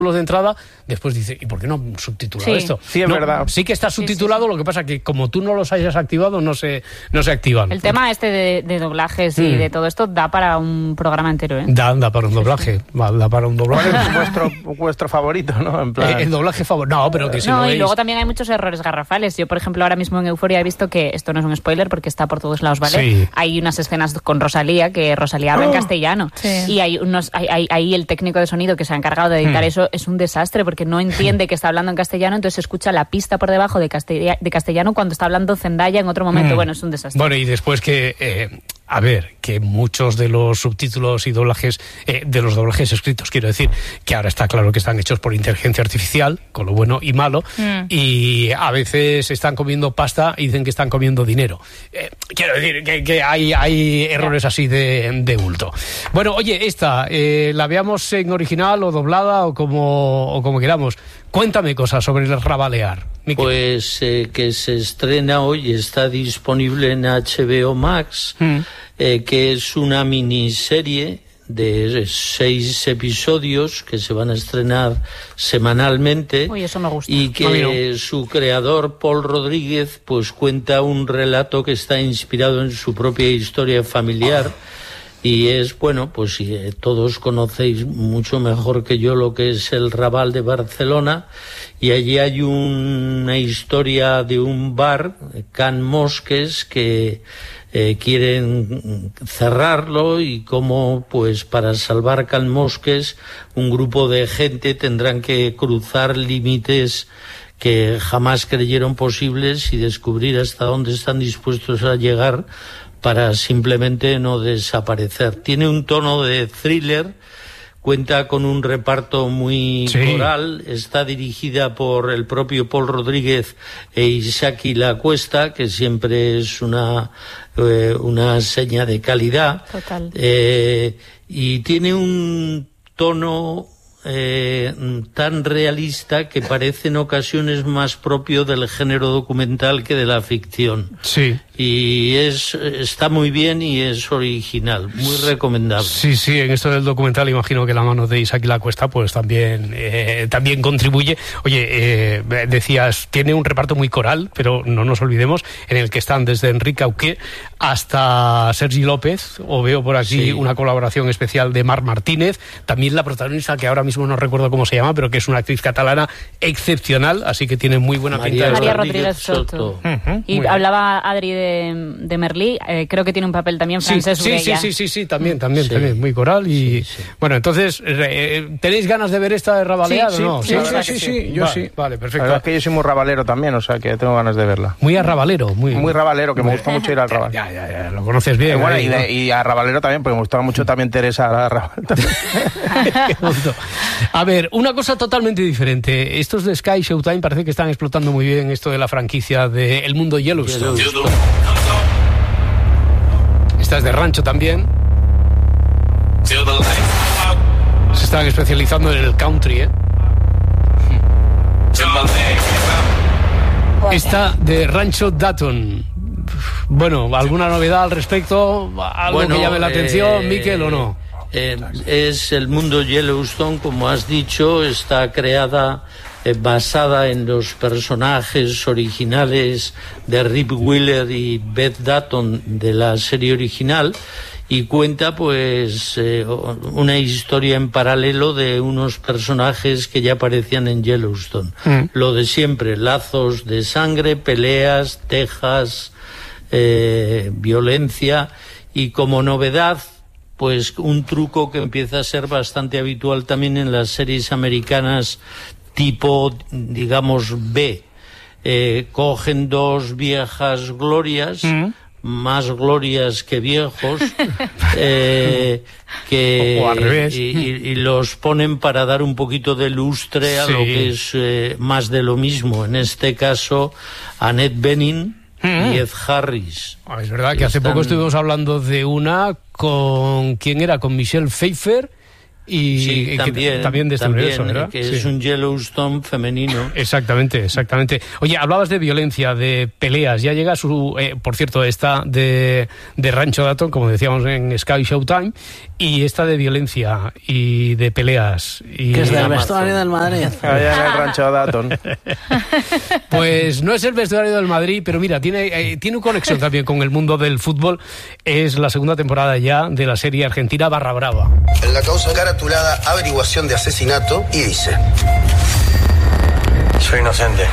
de entrada, después dice, ¿y por qué no subtitulado esto? Sí, es verdad. Sí que está subtitulado, lo que pasa que como tú no los hayas activado, no se activan. El tema de doblajes y de todo esto da para un programa entero, ¿eh? Da para un doblaje. Da para un doblaje. ¿Cuál es vuestro favorito, no? En plan... el doblaje favorito. No, pero que si no, lo y veis... luego también hay muchos errores garrafales. Yo, por ejemplo, ahora mismo en Euphoria he visto que, esto no es un spoiler porque está por todos lados, ¿vale? Sí. Hay unas escenas con Rosalía, que Rosalía habla en castellano. Sí. Y hay el técnico de sonido que se ha encargado de editar eso, es un desastre porque no entiende que está hablando en castellano, entonces se escucha la pista por debajo de castellano cuando está hablando Zendaya en otro momento. Bueno, es un desastre. Bueno, y después que... que muchos de los subtítulos y doblajes, de los doblajes escritos, quiero decir, que ahora está claro que están hechos por inteligencia artificial, con lo bueno y malo, y a veces están comiendo pasta y dicen que están comiendo dinero. Quiero decir que hay errores así de bulto. Bueno, oye, esta, la veamos en original o doblada o como queramos. Cuéntame cosas sobre el Rabalear. Miquel. Pues que se estrena hoy, está disponible en HBO Max, que es una miniserie de 6 episodios que se van a estrenar semanalmente. Uy, eso me gusta. Y que su creador, Paul Rodríguez, pues cuenta un relato que está inspirado en su propia historia familiar. Y es, bueno, pues todos conocéis mucho mejor que yo lo que es el Raval de Barcelona, y allí hay una historia de un bar, Can Mosques, que quieren cerrarlo, y cómo, pues para salvar Can Mosques, un grupo de gente tendrán que cruzar límites que jamás creyeron posibles y descubrir hasta dónde están dispuestos a llegar para simplemente no desaparecer. Tiene un tono de thriller, cuenta con un reparto muy coral, está dirigida por el propio Paul Rodríguez e Isaki Lacuesta, que siempre es una seña de calidad. Total. Y tiene un tono tan realista que parece en ocasiones más propio del género documental que de la ficción. Sí. Y está muy bien y es original, muy recomendable. Sí, en esto del documental imagino que la mano de Isaac Lacuesta pues también contribuye. Oye, decías, tiene un reparto muy coral, pero no nos olvidemos, en el que están desde Enrique Auqué hasta Sergi López, o veo por aquí una colaboración especial de Mar Martínez, también la protagonista, que ahora mismo no recuerdo cómo se llama, pero que es una actriz catalana excepcional, así que tiene muy buena pinta. María Rodríguez Soto. Y hablaba Adri de Merlí, creo que tiene un papel también francés. Sí, también, muy coral. Y bueno, entonces, ¿tenéis ganas de ver esta de Rabalear o no? Sí, yo sí. Vale, perfecto. La verdad es que yo soy muy rabalero también, o sea que tengo ganas de verla. Muy arrabalero. Muy rabalero, que me gusta mucho ir al Rabal. Ya, lo conoces bien. Bueno, y a rabalero también, porque me gustaba mucho también Teresa Rabal. A ver, una cosa totalmente diferente. Estos de Sky Showtime parece que están explotando muy bien esto de la franquicia de El Mundo Yellowstone. Esta es de rancho también. Se están especializando en el country, Esta de Rancho Dayton. Bueno, ¿alguna novedad al respecto? ¿Algo que llame la atención, Miquel, o no? Es El Mundo Yellowstone, como has dicho, está creada basada en los personajes originales de Rip Wheeler y Beth Dutton de la serie original, y cuenta pues una historia en paralelo de unos personajes que ya aparecían en Yellowstone. Lo de siempre, lazos de sangre, peleas, tejas, violencia, y como novedad, pues un truco que empieza a ser bastante habitual también en las series americanas tipo, digamos, B. Cogen dos viejas glorias, más glorias que viejos, o al revés. Y los ponen para dar un poquito de lustre a lo que es más de lo mismo. En este caso, Annette Bening y Ed Harris. Es verdad que hace poco estuvimos hablando de una con... ¿Quién era? Con Michelle Pfeiffer y también de este universo, ¿verdad? Que es un Yellowstone femenino. Exactamente. Oye, hablabas de violencia, de peleas. Ya llega por cierto, esta de Rancho Daton, como decíamos en Sky Showtime, y esta de violencia y de peleas. Que es del vestuario del Madrid. Allá en el Rancho Daton. Pues no es el vestuario del Madrid, pero mira, tiene una conexión también con el mundo del fútbol. Es la segunda temporada ya de la serie argentina Barra Brava. En la causa caratulada averiguación de asesinato y dice: soy inocente.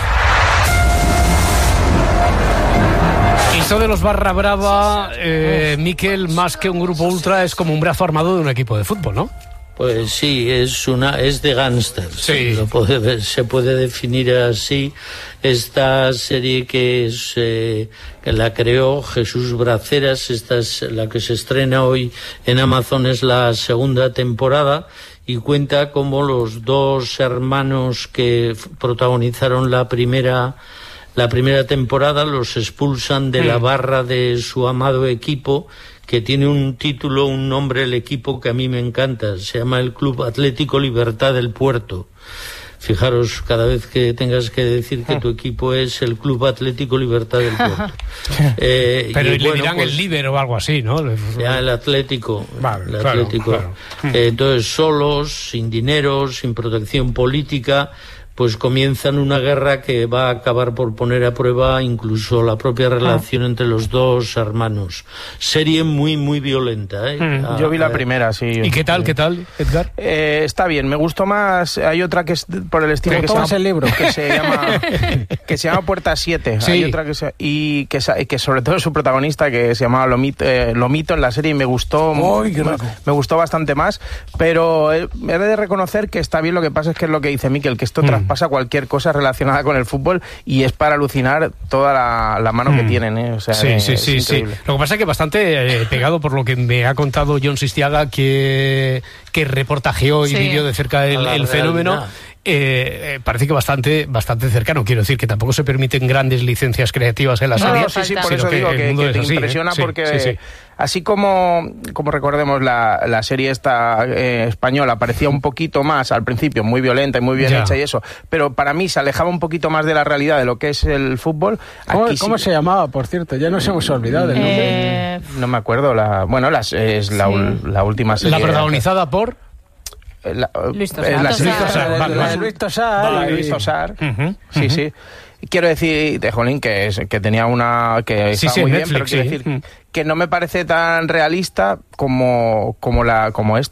Esto de los Barra Brava, Miquel, más que un grupo ultra, es como un brazo armado de un equipo de fútbol, ¿no? Pues sí, es de gángsters. Sí. Se puede definir así. Esta serie que la creó Jesús Braceras, esta es la que se estrena hoy en Amazon, es la segunda temporada y cuenta cómo los dos hermanos que protagonizaron la primera temporada los expulsan de la barra de su amado equipo, que tiene un título, un nombre, el equipo que a mí me encanta, se llama el Club Atlético Libertad del Puerto. Fijaros, cada vez que tengas que decir que tu equipo es el Club Atlético Libertad del Puerto. Pero le dirán pues, el Líbero o algo así, ¿no? Ya, el Atlético. Vale, el Atlético. Claro. Entonces, solos, sin dinero, sin protección política, pues comienzan una guerra que va a acabar por poner a prueba incluso la propia relación entre los dos hermanos. Serie muy, muy violenta, ¿eh? Yo vi la primera, sí. ¿Y qué tal, Edgar? Está bien, me gustó más. Hay otra que es por el estilo que se llama el libro, que se llama Puerta 7. Sí. Hay otra que sobre todo su protagonista, que se llamaba Lomito en la serie, y me gustó. Me gustó bastante más, pero he de reconocer que está bien. Lo que pasa es que es lo que dice Miquel, que esto traspasa cualquier cosa relacionada con el fútbol y es para alucinar toda la mano que tienen, ¿eh? O sea, sí. Lo que pasa es que bastante pegado por lo que me ha contado John Sistiaga, que reportajeó y vivió de cerca el fenómeno. Parece que bastante cercano. Quiero decir que tampoco se permiten grandes licencias creativas en la serie. No, sí, por eso digo que te impresiona, porque así como recordemos la serie esta española parecía un poquito más al principio muy violenta y muy bien hecha y eso, pero para mí se alejaba un poquito más de la realidad de lo que es el fútbol. ¿Cómo se llamaba, por cierto? Ya nos hemos olvidado del nombre. No me acuerdo. Es la última serie. La protagonizada por Luis Tosar. Luis Tosar. Sí. Quiero decir, de Jolín, que tenía una que estaba muy bien, pero quiero decir que no me parece tan realista como la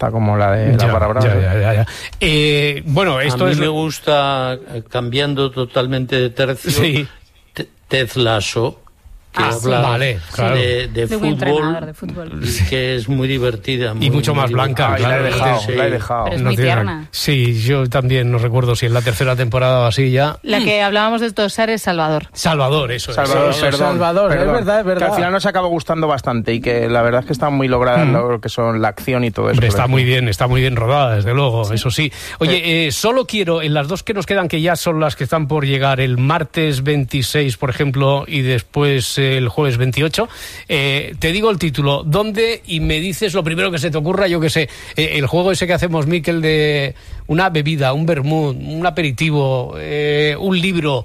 de la Barra Brava. Ya. Bueno, esto a mí me gusta, cambiando totalmente de tercio, Ted Lasso, que habla de fútbol, y que es muy divertida. Y mucho más blanca. La he dejado. Pero es muy tierna. Sí, yo también no recuerdo si en la tercera temporada o así ya. La que hablábamos de Tosar es Salvador. Salvador, eso es. Salvador, es verdad. Que al final nos acabó gustando bastante y que la verdad es que está muy lograda lo que son la acción y todo eso. Hombre, está muy bien rodada, desde luego, eso sí. Oye, solo quiero, en las dos que nos quedan, que ya son las que están por llegar, el martes 26, por ejemplo, y después el jueves 28, te digo el título, ¿dónde? Y me dices lo primero que se te ocurra, yo que sé, el juego ese que hacemos, Miquel, de una bebida, un vermut, un aperitivo, un libro,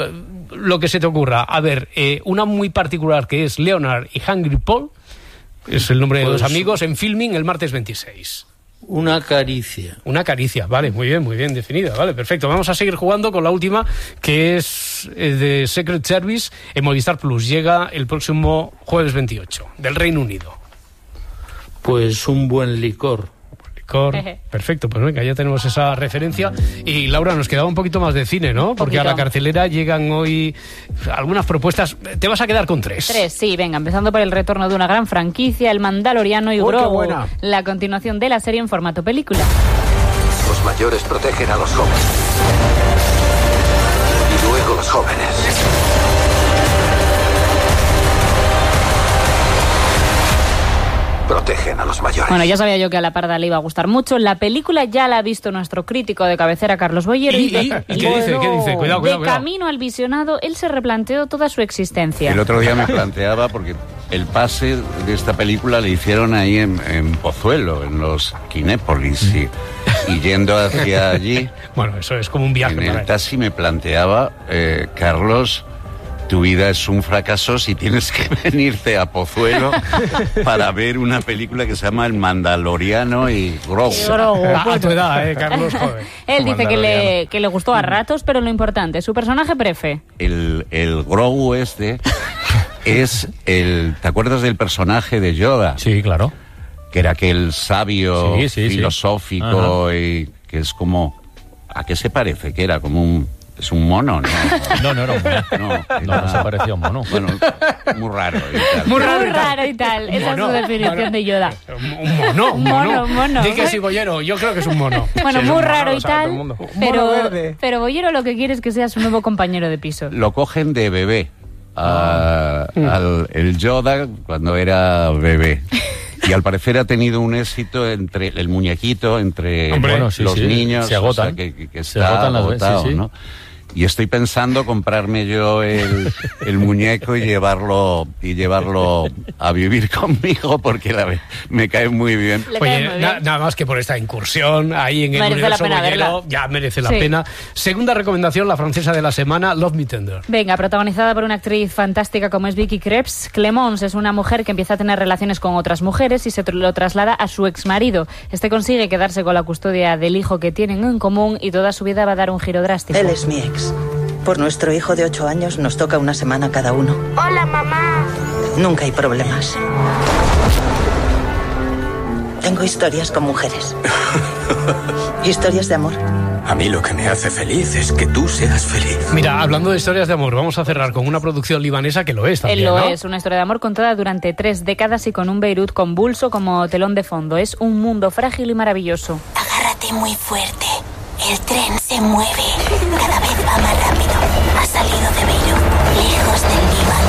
lo que se te ocurra. A ver, una muy particular que es Leonard y Hungry Paul, es el nombre de dos amigos, en Filming el martes 26. Una caricia. Una caricia, vale, muy bien definida, vale, perfecto. Vamos a seguir jugando con la última, que es de Secret Service en Movistar Plus. Llega el próximo jueves 28, del Reino Unido. Pues un buen licor. Perfecto, pues venga, ya tenemos esa referencia. Y Laura, nos quedaba un poquito más de cine, ¿no? Porque a la cartelera llegan hoy algunas propuestas. Te vas a quedar con 3. 3, sí, venga, empezando por el retorno de una gran franquicia, El Mandaloriano y Grogu, la continuación de la serie en formato película. Los mayores protegen a los jóvenes. Y luego los jóvenes protegen a los mayores. Bueno, ya sabía yo que a la Parda le iba a gustar mucho. La película ya la ha visto nuestro crítico de cabecera, Carlos Boyero. ¿Y qué dice? Cuidado. Camino al visionado, él se replanteó toda su existencia. El otro día me planteaba, porque el pase de esta película le hicieron ahí en Pozuelo, en los Kinépolis, y yendo hacia allí... Bueno, eso es como un viaje. En el taxi me planteaba, Carlos, tu vida es un fracaso si tienes que venirte a Pozuelo para ver una película que se llama El Mandaloriano y Grogu. A tu edad, Carlos, joder. Él dice que le gustó a ratos, pero lo importante, su personaje prefe. El Grogu este es el... ¿Te acuerdas del personaje de Yoda? Sí, claro. Que era aquel sabio filosófico y que es como... ¿A qué se parece? Que era como un... Es un mono, ¿no? No era un mono. No se parecía a un mono. Bueno, muy raro y tal. Muy raro y tal. Esa es su definición de Yoda. Un mono. Di que sí, Bollero. Yo creo que es un mono. Bueno, muy raro y tal. Pero Bollero lo que quiere es que sea su nuevo compañero de piso. Lo cogen de bebé. El Yoda cuando era bebé. Y al parecer ha tenido un éxito entre el muñequito, entre los niños. Se agotan. O sea, que se agotan agotado, ¿no? Y estoy pensando comprarme yo el muñeco y llevarlo a vivir conmigo porque me cae muy bien. Oye, nada más que por esta incursión ahí en el universo Bollero, ya merece la pena. Segunda recomendación, la francesa de la semana, Love Me Tender. Venga, protagonizada por una actriz fantástica como es Vicky Krieps, Clemence es una mujer que empieza a tener relaciones con otras mujeres y se lo traslada a su exmarido. Este consigue quedarse con la custodia del hijo que tienen en común y toda su vida va a dar un giro drástico. Él es mi ex. Por nuestro hijo de 8 años nos toca una semana cada uno. Hola, mamá. Nunca hay problemas. Tengo historias con mujeres. Historias de amor. A mí lo que me hace feliz es que tú seas feliz. Mira, hablando de historias de amor, vamos a cerrar con una producción libanesa que lo es también, ¿no? Es una historia de amor contada durante 3 décadas y con un Beirut convulso como telón de fondo. Es un mundo frágil y maravilloso. Agárrate muy fuerte. El tren se mueve, cada vez va más rápido. Ha salido de Beirut, lejos del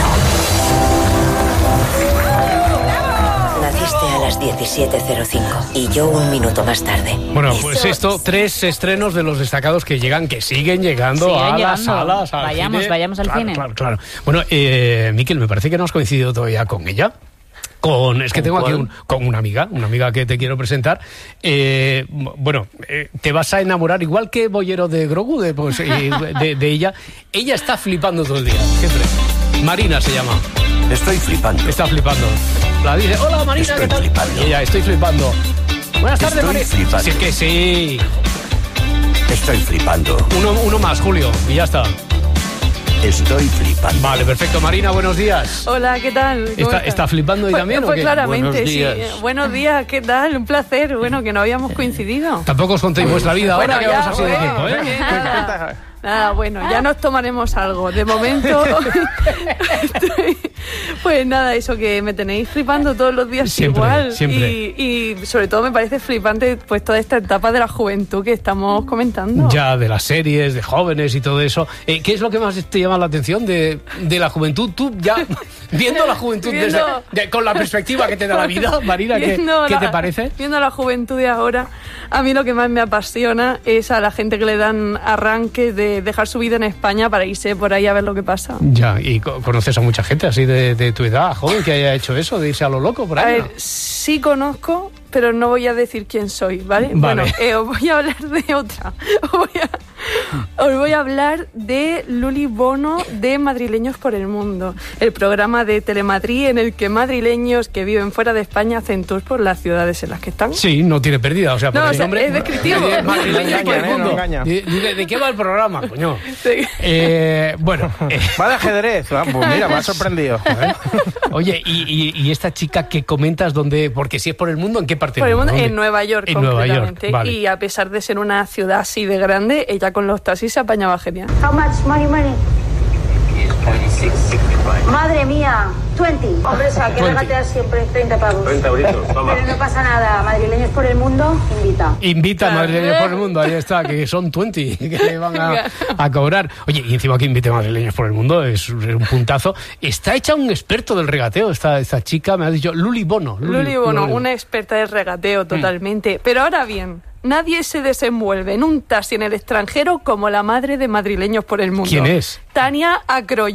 Líbano. Naciste a las 17:05 y yo 1 minuto más tarde. Bueno, pues esto, 3 estrenos de los destacados que siguen llegando a las salas. Vayamos al cine. Claro. Bueno, Miquel, me parece que no has coincidido todavía con ella. Es que tengo aquí con una amiga que te quiero presentar. Te vas a enamorar igual que Bollero de Grogu, de ella. Ella está flipando todo el día, siempre. Marina se llama. Estoy flipando. Está flipando. La dice, hola Marina, ¿qué tal? Flipando. Y ella, estoy flipando. Buenas tardes, Marina. Flipando. Sí, que sí. Estoy flipando. Uno más, Julio, y ya está. Estoy flipando. Vale, perfecto. Marina, buenos días. Hola, ¿qué tal? ¿Está flipando hoy también o qué? Claramente, sí. Buenos días, ¿qué tal? Un placer. Bueno, que no habíamos coincidido. Tampoco os contéis vuestra vida ahora que vamos así de tiempo, ¿eh? Nada, bueno, ya nos tomaremos algo. De momento, pues nada, eso que me tenéis flipando todos los días igual. Siempre. Y sobre todo me parece flipante pues toda esta etapa de la juventud que estamos comentando. Ya, de las series, de jóvenes y todo eso. ¿Qué es lo que más te llama la atención de la juventud? Tú ya, viendo la juventud con la perspectiva que te da la vida, Marina, ¿qué te parece? Viendo la juventud de ahora, a mí lo que más me apasiona es a la gente que le dan arranque de dejar su vida en España para irse por ahí a ver lo que pasa. Ya, y conoces a mucha gente así de tu edad, joven, que haya hecho eso, de irse a lo loco por ahí. A ver, sí conozco, pero no voy a decir quién soy, ¿vale? Bueno, os voy a hablar de otra. Os voy a hablar de Luli Bono de Madrileños por el Mundo, el programa de Telemadrid en el que madrileños que viven fuera de España hacen tours por las ciudades en las que están. Sí, no tiene pérdida, o sea, por el nombre es descriptivo. Madrileños por el Mundo. ¿De qué va el programa, coño? Sí. Va de ajedrez, pues mira, me ha sorprendido. Oye, y esta chica que comentas, ¿dónde? Porque si es por el mundo, ¿en qué parte? Por el mundo, en Nueva York, concretamente. Vale. Y a pesar de ser una ciudad así de grande, ella con los taxis se apañaba genial. How much money? Madre mía, 20. Hombre, o sea, que regateas siempre 30 pavos. 30 euritos, toma. Pero no pasa nada, Madrileños por el Mundo, Invita a Madrileños por el Mundo, ahí está, que son 20 que le van a cobrar. Oye, y encima que invite a Madrileños por el Mundo es un puntazo. Está hecha un experto del regateo, esta chica, me ha dicho, Luli Bono. Luli Bono, una experta del regateo totalmente. Pero ahora bien, nadie se desenvuelve en un taxi en el extranjero como la madre de Madrileños por el Mundo. ¿Quién es? Tania Acroyoc.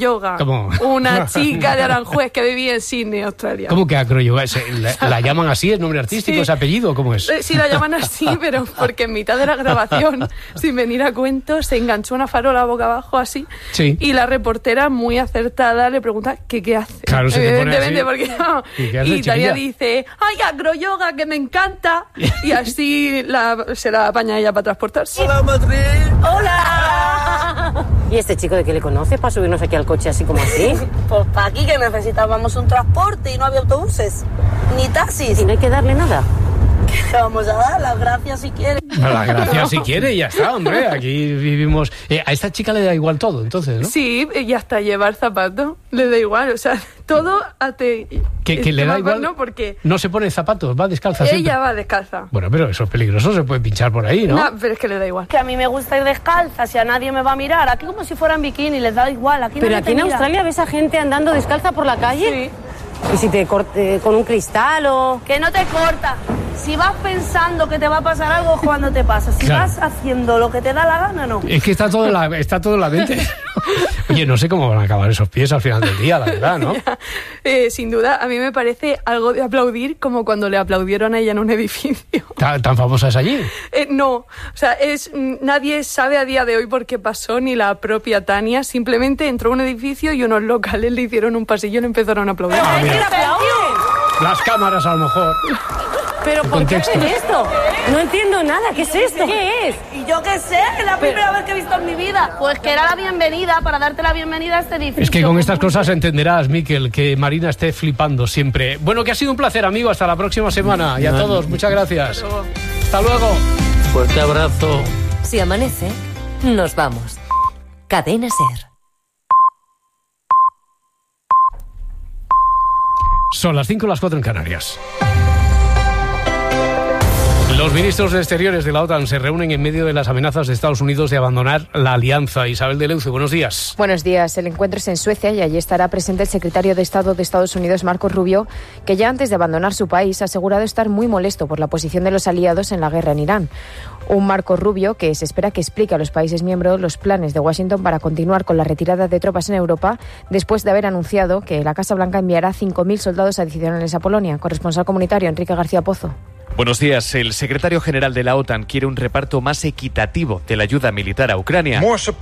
acroyoga. ¿Cómo? Una chica de Aranjuez que vivía en Sydney, Australia. ¿Cómo que acroyoga? ¿La llaman así? ¿Es nombre artístico? Sí. ¿Es apellido? ¿Cómo es? Sí, la llaman así, pero porque en mitad de la grabación, sin venir a cuento, se enganchó una farola boca abajo así. Sí. Y la reportera, muy acertada, le pregunta ¿qué hace? Claro, se te pone así. Porque no. ¿Y Tania dice, ¡ay, acroyoga, que me encanta! Y así se la apaña ella para transportarse. ¡Hola, Madrid! ¡Hola! ¿Y este chico de qué le conoce para subirnos aquí al coche así como así? Pues para aquí que necesitábamos un transporte y no había autobuses, ni taxis. ¿Y no hay que darle nada? ¿Qué le vamos a dar? Las gracias si quiere. Las gracias si quiere y ya está, hombre. Aquí vivimos... a esta chica le da igual todo, entonces, ¿no? Sí, y hasta llevar zapatos le da igual, o sea, todo que le da igual. No, porque no se pone zapatos, va descalza siempre. Ella va descalza. Bueno, pero eso es peligroso, se puede pinchar por ahí, ¿no? No, pero es que le da igual. Que a mí me gusta ir descalza, si a nadie me va a mirar. Aquí como si fuera en bikini, les da igual. Aquí pero aquí en Australia ves a gente andando descalza por la calle. Sí. ¿Y si te corte con un cristal o...? Que no te corta. Si vas pensando que te va a pasar algo, cuando te pasa. Si vas haciendo lo que te da la gana, no. Es que está todo en la mente. Oye, no sé cómo van a acabar esos pies al final del día, la verdad, ¿no? Sin duda, a mí me parece algo de aplaudir como cuando le aplaudieron a ella en un edificio. ¿Tan famosa es allí? No, o sea, nadie sabe a día de hoy por qué pasó, ni la propia Tania. Simplemente entró a un edificio y unos locales le hicieron un pasillo y le empezaron a aplaudir. Las cámaras, a lo mejor. ¿Pero por qué hacen esto? No entiendo nada. ¿Qué es esto? ¿Qué es? Y yo qué sé, es la primera vez que he visto en mi vida. Pues que era la bienvenida, para darte la bienvenida a este edificio. Es que con estas cosas entenderás, Miquel, que Marina esté flipando siempre. Bueno, que ha sido un placer, amigo. Hasta la próxima semana. Y a todos, muchas gracias. Hasta luego. Fuerte abrazo. Si amanece, nos vamos. Cadena SER. Son las 5 las 4 en Canarias. Los ministros de Exteriores de la OTAN se reúnen en medio de las amenazas de Estados Unidos de abandonar la alianza. Isabel de Leuce, buenos días. Buenos días. El encuentro es en Suecia y allí estará presente el secretario de Estado de Estados Unidos, Marco Rubio, que ya antes de abandonar su país ha asegurado estar muy molesto por la posición de los aliados en la guerra en Irán. Un Marco Rubio que se espera que explique a los países miembros los planes de Washington para continuar con la retirada de tropas en Europa, después de haber anunciado que la Casa Blanca enviará 5.000 soldados adicionales a Polonia. Corresponsal comunitario Enrique García Pozo. Buenos días. El secretario general de la OTAN quiere un reparto más equitativo de la ayuda militar a Ucrania.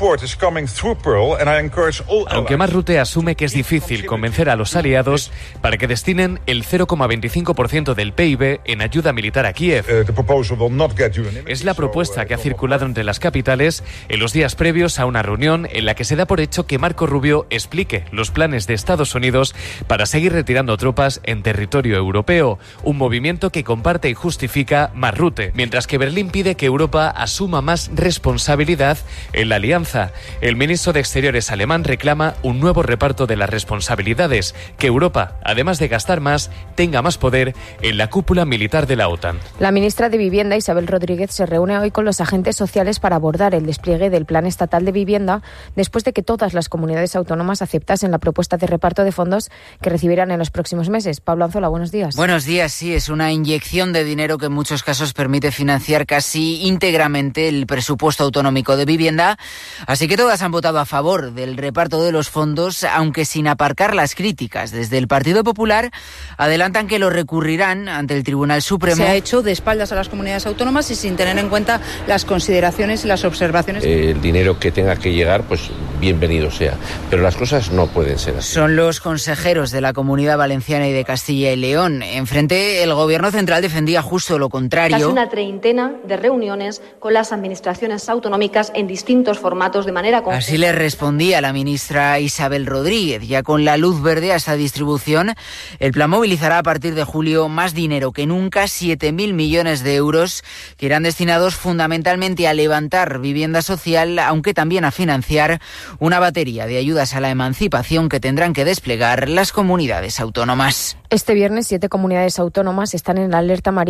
Aunque Mark Rutte asume que es difícil convencer a los aliados para que destinen el 0,25% del PIB en ayuda militar a Kiev. Es la propuesta que ha circulado entre las capitales en los días previos a una reunión en la que se da por hecho que Marco Rubio explique los planes de Estados Unidos para seguir retirando tropas en territorio europeo, un movimiento que comparte y justifica Mark Rutte, mientras que Berlín pide que Europa asuma más responsabilidad en la alianza. El ministro de Exteriores alemán reclama un nuevo reparto de las responsabilidades, que Europa, además de gastar más, tenga más poder en la cúpula militar de la OTAN. La ministra de Vivienda, Isabel Rodríguez, se reúne hoy con los agentes sociales para abordar el despliegue del Plan Estatal de Vivienda, después de que todas las comunidades autónomas aceptasen la propuesta de reparto de fondos que recibirán en los próximos meses. Pablo Anzola, buenos días. Buenos días, sí, es una inyección de dinero que en muchos casos permite financiar casi íntegramente el presupuesto autonómico de vivienda, así que todas han votado a favor del reparto de los fondos, aunque sin aparcar las críticas. Desde el Partido Popular adelantan que lo recurrirán ante el Tribunal Supremo. Se ha hecho de espaldas a las comunidades autónomas y sin tener en cuenta las consideraciones y las observaciones. El dinero que tenga que llegar, pues bienvenido sea, pero las cosas no pueden ser así. Son los consejeros de la Comunidad Valenciana y de Castilla y León. Enfrente, el Gobierno central defendía justo lo contrario. Casi una treintena de reuniones con las administraciones autonómicas en distintos formatos de manera conjunta. Así le respondía la ministra Isabel Rodríguez. Ya con la luz verde a esta distribución, el plan movilizará a partir de julio más dinero que nunca, 7.000 millones de euros, que irán destinados fundamentalmente a levantar vivienda social, aunque también a financiar una batería de ayudas a la emancipación que tendrán que desplegar las comunidades autónomas. Este viernes, 7 comunidades autónomas están en la alerta amarilla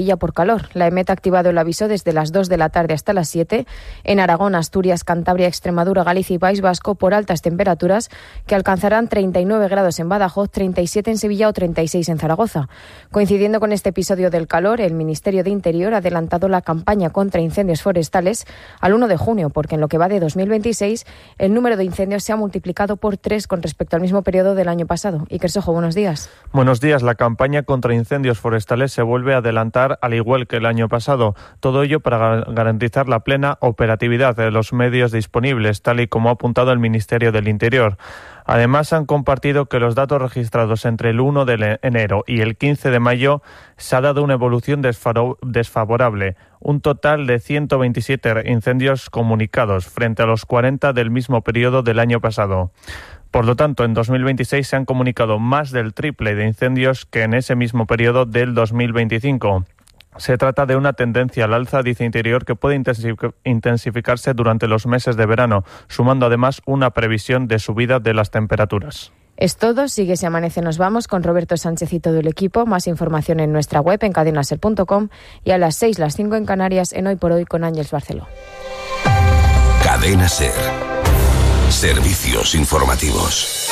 amarilla por calor. La EMET ha activado el aviso desde las 2 de la tarde hasta las 7 en Aragón, Asturias, Cantabria, Extremadura, Galicia y País Vasco por altas temperaturas que alcanzarán 39 grados en Badajoz, 37 en Sevilla o 36 en Zaragoza. Coincidiendo con este episodio del calor, el Ministerio de Interior ha adelantado la campaña contra incendios forestales al 1 de junio, porque en lo que va de 2026 el número de incendios se ha multiplicado por 3 con respecto al mismo periodo del año pasado. Iker Sojo, buenos días. Buenos días. La campaña contra incendios forestales se vuelve a adelantar al igual que el año pasado. Todo ello para garantizar la plena operatividad de los medios disponibles, tal y como ha apuntado el Ministerio del Interior. Además, han compartido que los datos registrados entre el 1 de enero y el 15 de mayo se ha dado una evolución desfavorable. Un total de 127 incendios comunicados frente a los 40 del mismo periodo del año pasado. Por lo tanto, en 2026 se han comunicado más del triple de incendios que en ese mismo periodo del 2025. Se trata de una tendencia al alza, dice Interior, que puede intensificarse durante los meses de verano, sumando además una previsión de subida de las temperaturas. Es todo. Sigue Si Amanece Nos Vamos con Roberto Sánchez y todo el equipo. Más información en nuestra web en cadenaser.com y a las 6, las 5 en Canarias en Hoy por Hoy con Ángeles Barceló. Cadena Ser. Servicios informativos.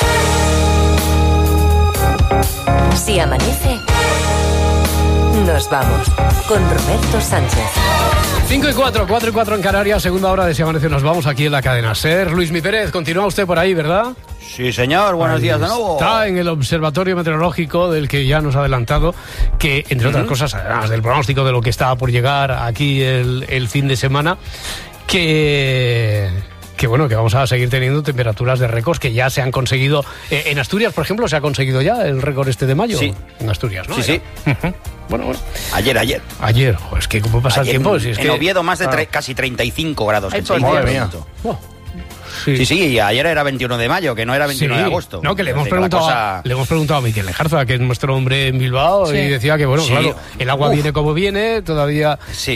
Si amanece, nos vamos con Roberto Sánchez. 5 y 4, 4 y 4 en Canarias, segunda hora de Si Amanece Nos Vamos aquí en la Cadena Ser. Luismi Pérez, continúa usted por ahí, ¿verdad? Sí, señor, buenos días de nuevo. Está en el Observatorio Meteorológico del que ya nos ha adelantado que, entre otras cosas, además del pronóstico de lo que está por llegar aquí el fin de semana, que bueno, que vamos a seguir teniendo temperaturas de récords que ya se han conseguido. En Asturias, por ejemplo, se ha conseguido ya el récord este de mayo. Sí. En Asturias, ¿no? Sí, sí. Bueno. Ayer. Es que cómo pasa el tiempo. Si es en que... Oviedo más de casi 35 grados. Madre mía. Sí, y ayer era 21 de mayo, que no era 21 de agosto. No, que le hemos preguntado a Miquel Lejarza, que es nuestro hombre en Bilbao, y decía que, bueno, claro, el agua viene como viene, todavía,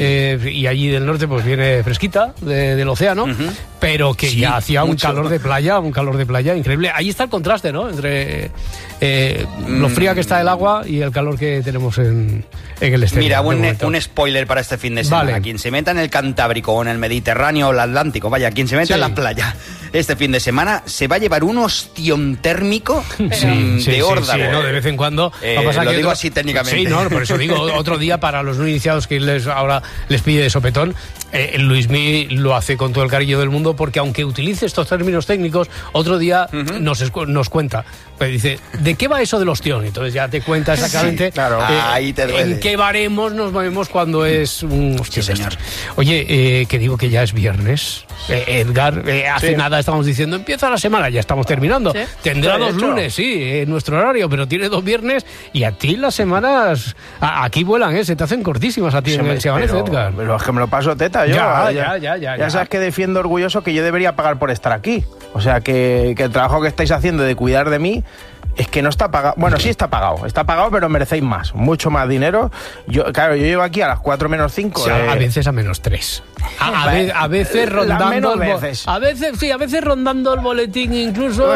y allí del norte pues viene fresquita del océano, pero que ya hacía un calor de playa increíble. Ahí está el contraste, ¿no? Entre lo fría que está el agua y el calor que tenemos en el exterior. Mira, un spoiler para este fin de semana. Vale. Quien se meta en el Cantábrico o en el Mediterráneo o el Atlántico, quien se meta en la playa este fin de semana se va a llevar un ostión térmico de órdago. Sí, ¿no? De vez en cuando. Lo digo así técnicamente. Sí, no, por eso digo, otro día para los no iniciados que ahora les pide de sopetón, Luismi lo hace con todo el cariño del mundo, porque aunque utilice estos términos técnicos, otro día nos cuenta. Pues dice, ¿de qué va eso del ostión? Entonces ya te cuenta exactamente ahí te duele. en qué baremos nos movemos cuando es un ostión. Sí, señor. Oye, que digo que ya es viernes. Edgar, hace nada estábamos diciendo, empieza la semana, ya estamos terminando. ¿Sí? Tendrá 2 lunes, en nuestro horario, pero tiene 2 viernes y a ti las semanas aquí vuelan, se te hacen cortísimas a ti en el Se Amanece, Edgar. Pero es que me lo paso teta, yo. Ya sabes que defiendo orgulloso que yo debería pagar por estar aquí. O sea, que el trabajo que estáis haciendo de cuidar de mí es que no está pagado. Bueno, sí está pagado, pero merecéis más, mucho más dinero. Yo llego aquí a las 4 menos 5. O sea, a veces a menos 3. A veces rondando a veces rondando el boletín incluso.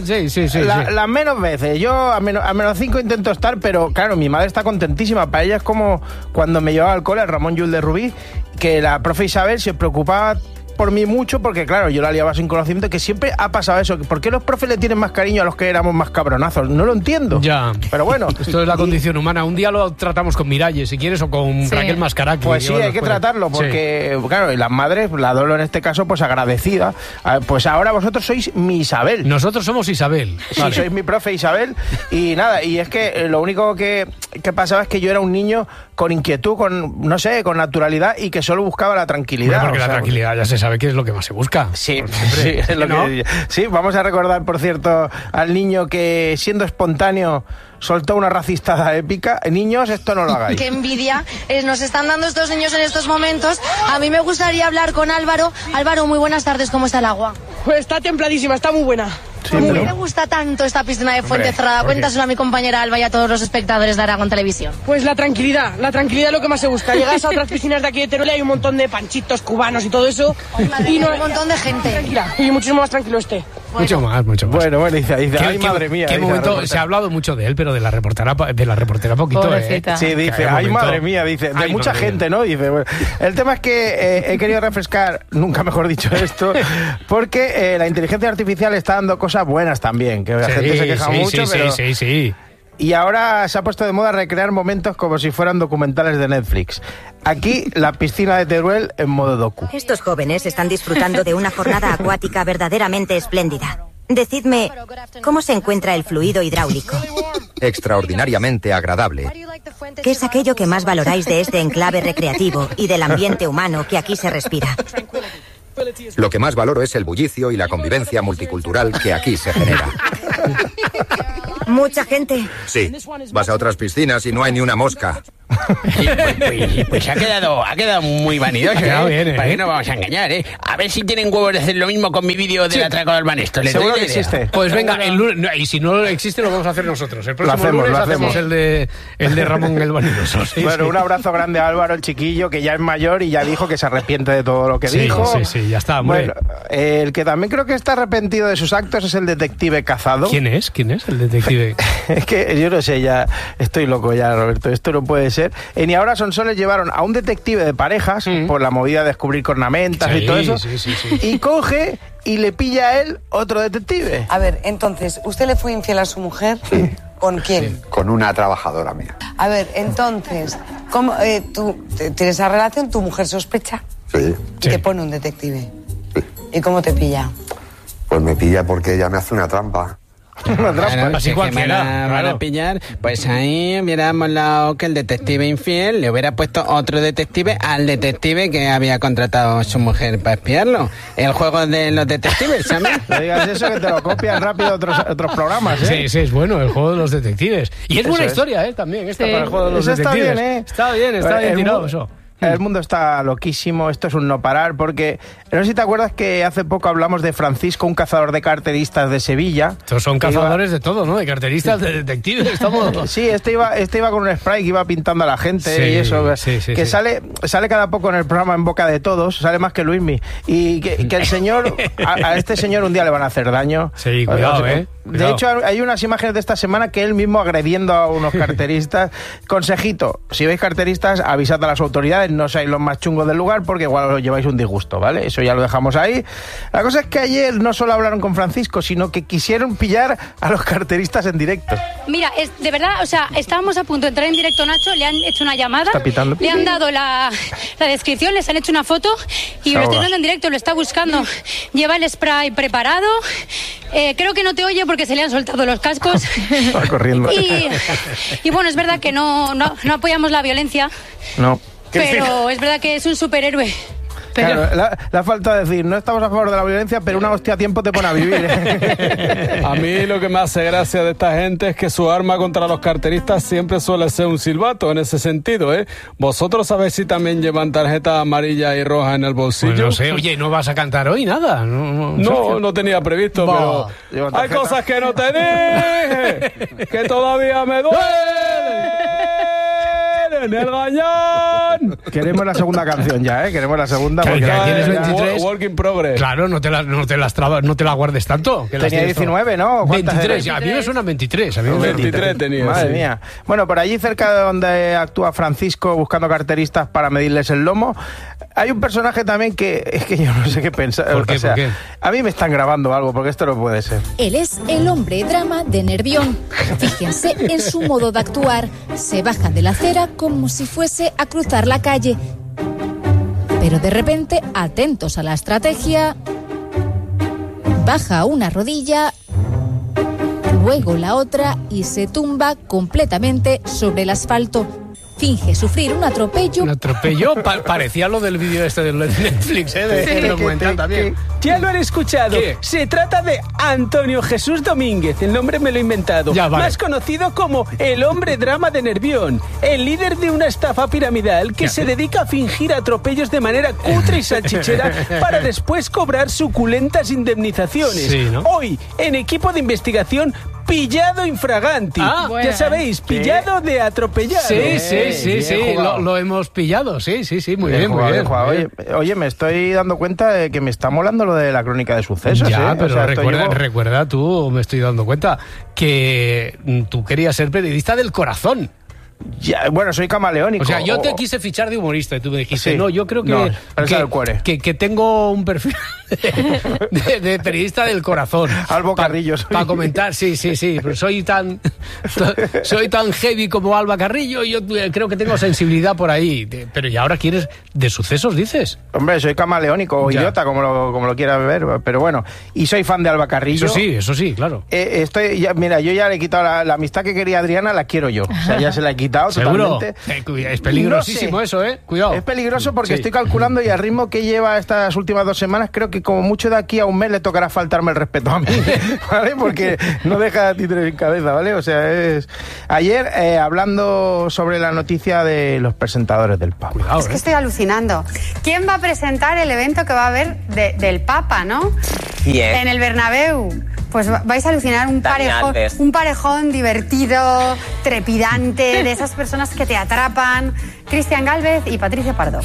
Las menos veces. Yo a menos 5 intento estar, pero claro, mi madre está contentísima. Para ella es como cuando me llevaba al cole el Ramón Llull de Rubí, que la profe Isabel se preocupaba por mí mucho, porque claro, yo la liaba sin conocimiento, que siempre ha pasado eso. ¿Por qué los profes le tienen más cariño a los que éramos más cabronazos? No lo entiendo. Ya. Pero bueno. Esto es la condición humana. Un día lo tratamos con Miralles, si quieres, o con Raquel Mascaraki. Pues sí, hay que tratarlo, porque claro, y las madres, la Dolo en este caso, pues agradecida. Pues ahora vosotros sois mi Isabel. Nosotros somos Isabel. Sí, sois mi profe Isabel. Y nada, y es que lo único que pasaba es que yo era un niño con inquietud, con naturalidad, y que solo buscaba la tranquilidad. Porque la tranquilidad ya se sabe que es lo que más se busca. Sí, es lo que sí, vamos a recordar, por cierto, al niño que, siendo espontáneo, soltó una racistada épica. Niños, esto no lo hagáis. Qué envidia nos están dando estos niños en estos momentos. A mí me gustaría hablar con Álvaro. Álvaro, muy buenas tardes, ¿cómo está el agua? Pues está templadísima, está muy buena. Sí, ¿Por qué te gusta tanto esta piscina de Fuente Cerrada? Cuéntaselo a mi compañera Alba y a todos los espectadores de Aragón Televisión. Pues la tranquilidad es lo que más se busca. Llegas a otras piscinas de aquí de Teruel y hay un montón de panchitos cubanos y todo eso. Y no, hay un montón de gente. Tranquila, y muchísimo más tranquilo Mucho más. Bueno, dice, ay, madre mía. ¿Qué momento? Se ha hablado mucho de él, pero de la reportera poquito. Pobrecita. Sí, dice, ay, madre mía, dice, de mucha gente, ¿no? Dice, bueno, el tema es que he querido refrescar, nunca mejor dicho esto, porque la inteligencia artificial está dando cosas buenas también, que la gente se queja mucho, pero... Sí. Y ahora se ha puesto de moda recrear momentos como si fueran documentales de Netflix. Aquí, la piscina de Teruel en modo docu. Estos jóvenes están disfrutando de una jornada acuática verdaderamente espléndida. Decidme, ¿cómo se encuentra el fluido hidráulico? Extraordinariamente agradable. ¿Qué es aquello que más valoráis de este enclave recreativo y del ambiente humano que aquí se respira? Lo que más valoro es el bullicio y la convivencia multicultural que aquí se genera. ¿Mucha gente? Sí, vas a otras piscinas y no hay ni una mosca. Pues ha quedado muy vanidoso, ¿eh? ¿Para qué nos vamos a engañar, eh? A ver si tienen huevos de hacer lo mismo con mi vídeo del atraco del Banesto. Seguro que existe. Pues venga, el lunes, y si no existe lo vamos a hacer nosotros. El próximo lunes hacemos el de Ramón el Vanidoso. Bueno, un abrazo grande a Álvaro, el chiquillo, que ya es mayor y ya dijo que se arrepiente de todo lo que dijo. Sí, ya está, hombre. Bueno, el que también creo que está arrepentido de sus actos es el detective Cazado. ¿Quién es el detective? Es que yo no sé, ya estoy loco ya, Roberto, esto no puede ser. En Y Ahora Son Soles llevaron a un detective de parejas por la movida de descubrir cornamentas y todo eso, y coge y le pilla a él otro detective. A ver, entonces, ¿usted le fue infiel a su mujer? Sí. ¿Con quién? Sí, con una trabajadora mía. A ver, entonces, ¿cómo, tú tienes esa relación? ¿Tu mujer sospecha? Sí. ¿Y te pone un detective? Sí. ¿Y cómo te pilla? Pues me pilla porque ella me hace una trampa. Claro, así cualquiera van a pillar. Pues ahí hubiera molado que el detective infiel le hubiera puesto otro detective al detective que había contratado a su mujer para espiarlo. El juego de los detectives, ¿sabes? No digas eso, que te lo copian rápido otros programas, ¿eh? Sí, es bueno, el juego de los detectives. Y es buena historia, también, esta para el juego de los detectives. Está bien, Está bien tirado eso. El mundo está loquísimo, esto es un no parar, porque no sé si te acuerdas que hace poco hablamos de Francisco, un cazador de carteristas de Sevilla. Estos son cazadores de todo, ¿no? De carteristas, de detectives, estamos... Sí, este iba con un spray que iba pintando a la gente y eso, que sale cada poco en el programa en boca de todos, sale más que Luismi, y que el señor, a este señor un día le van a hacer daño. Sí, cuidado, De hecho, hay unas imágenes de esta semana que él mismo agrediendo a unos carteristas. Consejito, si veis carteristas, avisad a las autoridades, no seáis los más chungos del lugar porque igual os lleváis un disgusto, ¿vale? Eso ya lo dejamos ahí. La cosa es que ayer no solo hablaron con Francisco, sino que quisieron pillar a los carteristas en directo. Mira, de verdad, o sea, estábamos a punto de entrar en directo, Nacho, le han hecho una llamada, está pitando. Le han dado la descripción, les han hecho una foto y lo estoy dando en directo, lo está buscando. Lleva el spray preparado, creo que no te oye porque se le han soltado los cascos. Está corriendo. Y bueno, es verdad que no apoyamos la violencia. No. Pero es verdad que es un superhéroe. Pero... Claro, la falta de decir, no estamos a favor de la violencia, pero una hostia a tiempo te pone a vivir. A mí lo que me hace gracia de esta gente es que su arma contra los carteristas siempre suele ser un silbato, en ese sentido, ¿eh? ¿Vosotros sabéis si también llevan tarjeta amarilla y roja en el bolsillo? Pues no sé, oye, ¿no vas a cantar hoy nada? No tenía previsto, pero hay cosas que no te dije, que todavía me duelen. En el gañán. Queremos la segunda canción ya, Queremos la segunda. Porque tienes 23. Work in progress. Claro, no te la guardes tanto. Que tenía 19, ¿no? 23, a mí me suenan 23. A mí 23 tenía. Madre mía. Bueno, por allí cerca de donde actúa Francisco buscando carteristas para medirles el lomo, hay un personaje también que es que yo no sé qué pensar. ¿Por qué? ¿Por qué? A mí me están grabando algo, porque esto no puede ser. Él es el hombre drama de Nervión. Fíjense en su modo de actuar. Se baja de la acera como si fuese a cruzar la calle. Pero de repente, atentos a la estrategia, baja una rodilla, luego la otra y se tumba completamente sobre el asfalto. Finge sufrir un atropello. ¿Un atropello? Parecía lo del vídeo este de Netflix, de documental también. Ya lo han escuchado. ¿Qué? Se trata de Antonio Jesús Domínguez. El nombre me lo he inventado. Ya, vale. Más conocido como el hombre drama de Nervión. El líder de una estafa piramidal que se dedica a fingir atropellos de manera cutre y salchichera para después cobrar suculentas indemnizaciones. Sí, ¿no? Hoy, en equipo de investigación, pillado infraganti. Bueno. Ya sabéis, pillado de atropellado. Sí, lo hemos pillado, sí, muy bien. Oye, me estoy dando cuenta de que me está molando lo lo de la crónica de sucesos. Ya, pero recuerda tú, me estoy dando cuenta, que tú querías ser periodista del corazón. Ya, bueno, soy camaleónico. O sea, yo te quise fichar de humorista y tú me dijiste, no, yo creo que tengo un perfil de periodista del corazón. Alba Carrillo. Para comentar, sí, pero soy tan heavy como Alba Carrillo y yo creo que tengo sensibilidad por ahí. Pero ¿y ahora quieres de sucesos, dices? Hombre, soy camaleónico o idiota, como lo quieras ver, pero bueno. Y soy fan de Alba Carrillo. Eso sí, claro. Mira, yo ya le he quitado la amistad que quería Adriana, la quiero yo. O sea, ya se la he quitado. ¿Seguro? Totalmente. Es peligrosísimo eso, Cuidado. Es peligroso porque estoy calculando y al ritmo que lleva estas últimas 2 semanas, creo que como mucho de aquí a un mes le tocará faltarme el respeto a mí, ¿vale? Porque no deja títere en cabeza, ¿vale? O sea, Ayer, hablando sobre la noticia de los presentadores del Papa. Cuidado, es que estoy alucinando. ¿Quién va a presentar el evento que va a haber del Papa, no? ¿Quién? En el Bernabéu. Pues vais a alucinar un parejón divertido, trepidante, de esas personas que te atrapan. Cristian Gálvez y Patricia Pardo.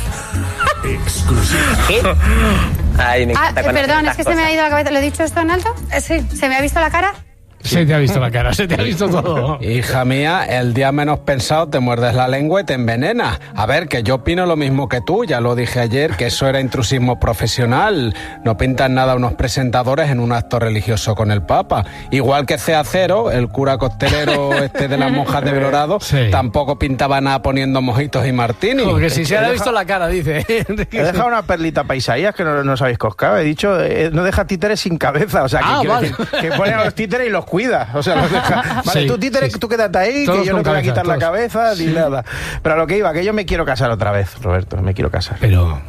Exclusiva. Ay, me encanta perdón, es que se me ha ido la cabeza. ¿Lo he dicho esto en alto? Sí. ¿Se me ha visto la cara? Se te ha visto la cara, se te ha visto todo. Hija mía, el día menos pensado te muerdes la lengua y te envenenas. A ver, que yo opino lo mismo que tú, ya lo dije ayer, que eso era intrusismo profesional. No pintan nada unos presentadores en un acto religioso con el Papa. Igual que C.A.0, el cura costelero de las monjas de Belorado, tampoco pintaba nada poniendo mojitos y martini. Porque si se ha visto la cara, dice. He dejado una perlita para Isaías que no os habéis coscado. He dicho, no deja títeres sin cabeza. O sea, que ponen a los títeres y los cuida, o sea, los deja. Vale, tú títere, tú quédate ahí, todos que yo no te voy a quitar la cabeza ni nada. Pero a lo que iba, que yo me quiero casar otra vez, Roberto, me quiero casar. Pero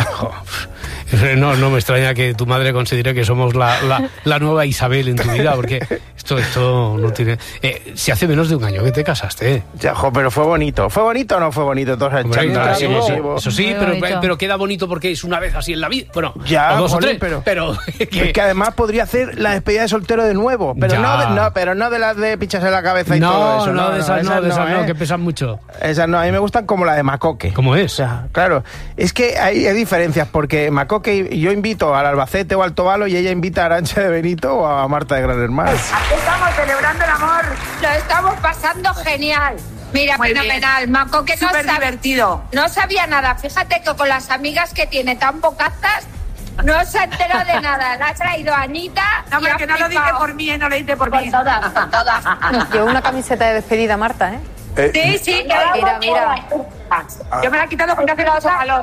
no me extraña que tu madre considere que somos la nueva Isabel en tu vida, porque esto no tiene... si hace menos de un año que te casaste. Ya, pero fue bonito. ¿Fue bonito o no fue bonito? Eso sí, pero queda bonito porque es una vez así en la vida. Bueno, ya, o 2 o 3, pero es que además podría hacer la despedida de soltero de nuevo, pero no de las de pichas en la cabeza y todo eso. No, de esas que pesan mucho. Esas no, a mí me gustan como la de Macoque. ¿Cómo es? O sea, claro, es que hay diferencias, porque Macoque, yo invito al Albacete o al Tobalo y ella invita a Arantxa de Benito o a Marta de Gran Hermano. Estamos celebrando el amor, lo estamos pasando genial. Mira, muy fenomenal, Macoque no divertido. No sabía nada, fíjate que con las amigas que tiene tan bocazas no se enteró de nada. La ha traído Anita. No, pero que no lo dice por mí, no lo dice por mí. Con todas. Llevo una camiseta de despedida, Marta, Sí, mira. Yo me la he quitado porque hace mucho calor.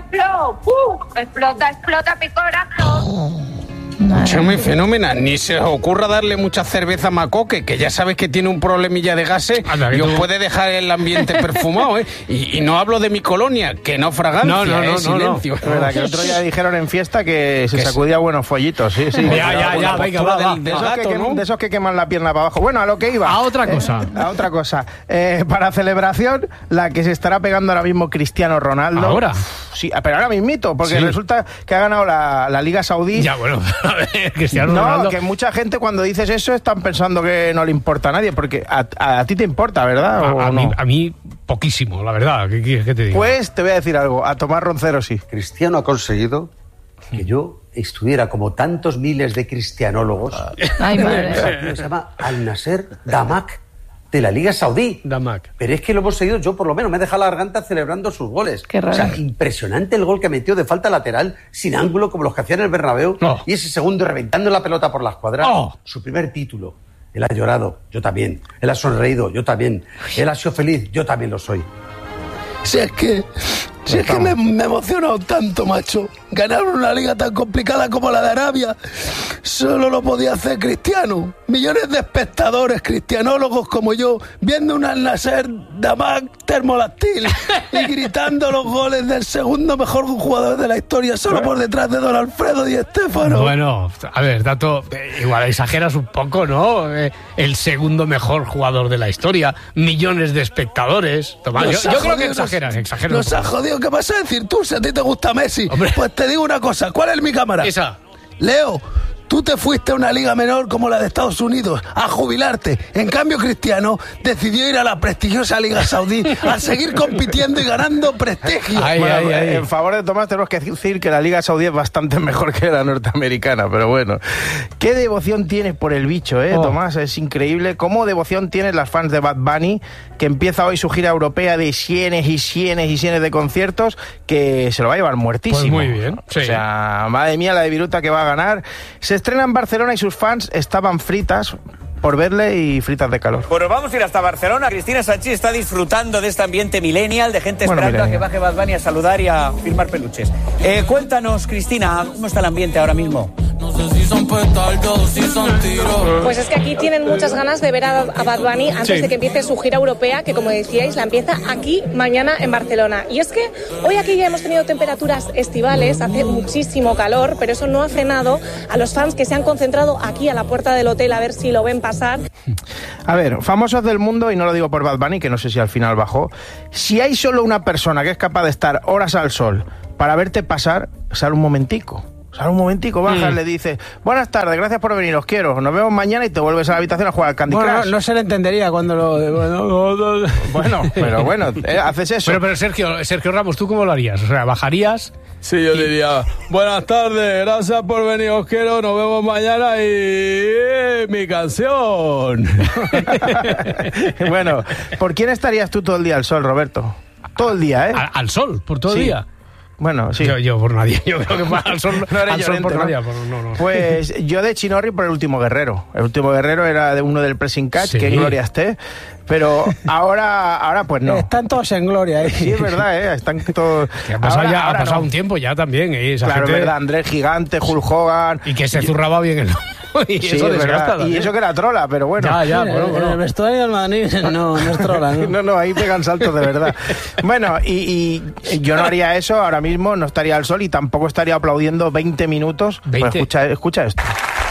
Explota mi corazón. Es muy fenomenal. Ni se os ocurra darle mucha cerveza a Macoque, que ya sabes que tiene un problemilla de gases y os puede dejar el ambiente perfumado, Y no hablo de mi colonia, que no fragancia, silencio. Es verdad que el otro día dijeron en fiesta que se sacudía buenos follitos, sí. Ya, venga, va. De esos que queman la pierna para abajo. Bueno, a lo que iba. A otra cosa. Para celebración, la que se estará pegando ahora mismo Cristiano Ronaldo. ¿Ahora? Sí, pero ahora mismito, porque resulta que ha ganado la Liga Saudí. Ya, bueno, Cristiano Ronaldo. Que mucha gente cuando dices eso están pensando que no le importa a nadie, porque a ti te importa, ¿verdad? A mí poquísimo, la verdad. ¿Qué quieres que te diga? Pues te voy a decir algo, a Tomás Roncero sí. Cristiano ha conseguido que yo estuviera como tantos miles de cristianólogos. Ay, madre. Se llama Al-Nasser Damak, de la Liga Saudí. Pero es que lo hemos seguido, yo por lo menos me he dejado la garganta celebrando sus goles. Qué raro. O sea, impresionante el gol que metió de falta lateral, sin ángulo, como los que hacían en el Bernabéu. Y ese segundo reventando la pelota por la escuadra. Su primer título. Él ha llorado, yo también. Él ha sonreído, yo también. Él ha sido feliz, yo también lo soy. Si es que me he emocionado tanto, macho. Ganar una liga tan complicada como la de Arabia solo lo podía hacer Cristiano. Millones de espectadores cristianólogos como yo viendo un Al-Nasser Damak termoláctil y gritando los goles del segundo mejor jugador de la historia, solo por detrás de Don Alfredo Di Stéfano. Bueno, a ver, Tato, igual exageras un poco, ¿no? El segundo mejor jugador de la historia, millones de espectadores. Tomás, yo creo que exageras. Nos ha jodido. ¿Qué vas a decir tú si a ti te gusta Messi? Hombre. Pues te digo una cosa, ¿cuál es mi cámara? Esa. Leo, Tú te fuiste a una liga menor como la de Estados Unidos a jubilarte. En cambio, Cristiano decidió ir a la prestigiosa Liga Saudí a seguir compitiendo y ganando prestigio. En favor de Tomás tenemos que decir que la Liga Saudí es bastante mejor que la norteamericana, pero bueno. ¿Qué devoción tienes por el bicho, Tomás? Es increíble. ¿Cómo devoción tienen las fans de Bad Bunny, que empieza hoy su gira europea de cienes y cienes y cienes de conciertos, que se lo va a llevar muertísimo? Pues muy bien. Sí. O sea, madre mía, la de Viruta que va a ganar. Se estrena en Barcelona y sus fans estaban fritas por verle y fritas de calor. Bueno, vamos a ir hasta Barcelona. Cristina Sanchís está disfrutando de este ambiente millennial, de gente esperando a que baje Bad Bunny a saludar y a firmar peluches. Cuéntanos, Cristina, ¿cómo está el ambiente ahora mismo? Pues es que aquí tienen muchas ganas de ver a Bad Bunny antes de que empiece su gira europea, que como decíais, la empieza aquí mañana en Barcelona. Y es que hoy aquí ya hemos tenido temperaturas estivales, hace muchísimo calor, pero eso no ha frenado a los fans que se han concentrado aquí a la puerta del hotel a ver si lo ven pasar. A ver, famosos del mundo, y no lo digo por Bad Bunny, que no sé si al final bajó, si hay solo una persona que es capaz de estar horas al sol para verte pasar, sale un momentico. Baja, le dice, buenas tardes, gracias por venir, os quiero, nos vemos mañana, y te vuelves a la habitación a jugar al Candy Crush. No se le entendería cuando lo... Bueno, haces eso. Pero Sergio Ramos, ¿tú cómo lo harías? O sea, ¿bajarías? Sí, yo diría, buenas tardes, gracias por venir, os quiero, nos vemos mañana y... mi canción. Bueno, ¿por quién estarías tú todo el día al sol, Roberto? Todo el día, ¿eh? ¿Al sol? ¿Por todo el día? Bueno, sí. Yo por nadie. Yo creo que al sol, no al sol por nadie. No. Pues yo de Chinorri por El Último Guerrero. El Último Guerrero era de uno del Pressing Catch, que en gloria esté. Pero ahora pues no. Están todos en gloria, Sí, es verdad, están todos... Ha pasado un tiempo ya también, esa claro, gente... es verdad, Andrés Gigante, Hulk Hogan... Y que se zurraba bien el... Y sí, eso desgasta. Y eso que era trola, pero bueno. Bueno. El vestuario del Madrid no es trola, ¿no? No, ahí pegan saltos de verdad. Bueno, y yo no haría eso ahora mismo, no estaría al sol y tampoco estaría aplaudiendo 20 minutos. 20. Pues escucha esto.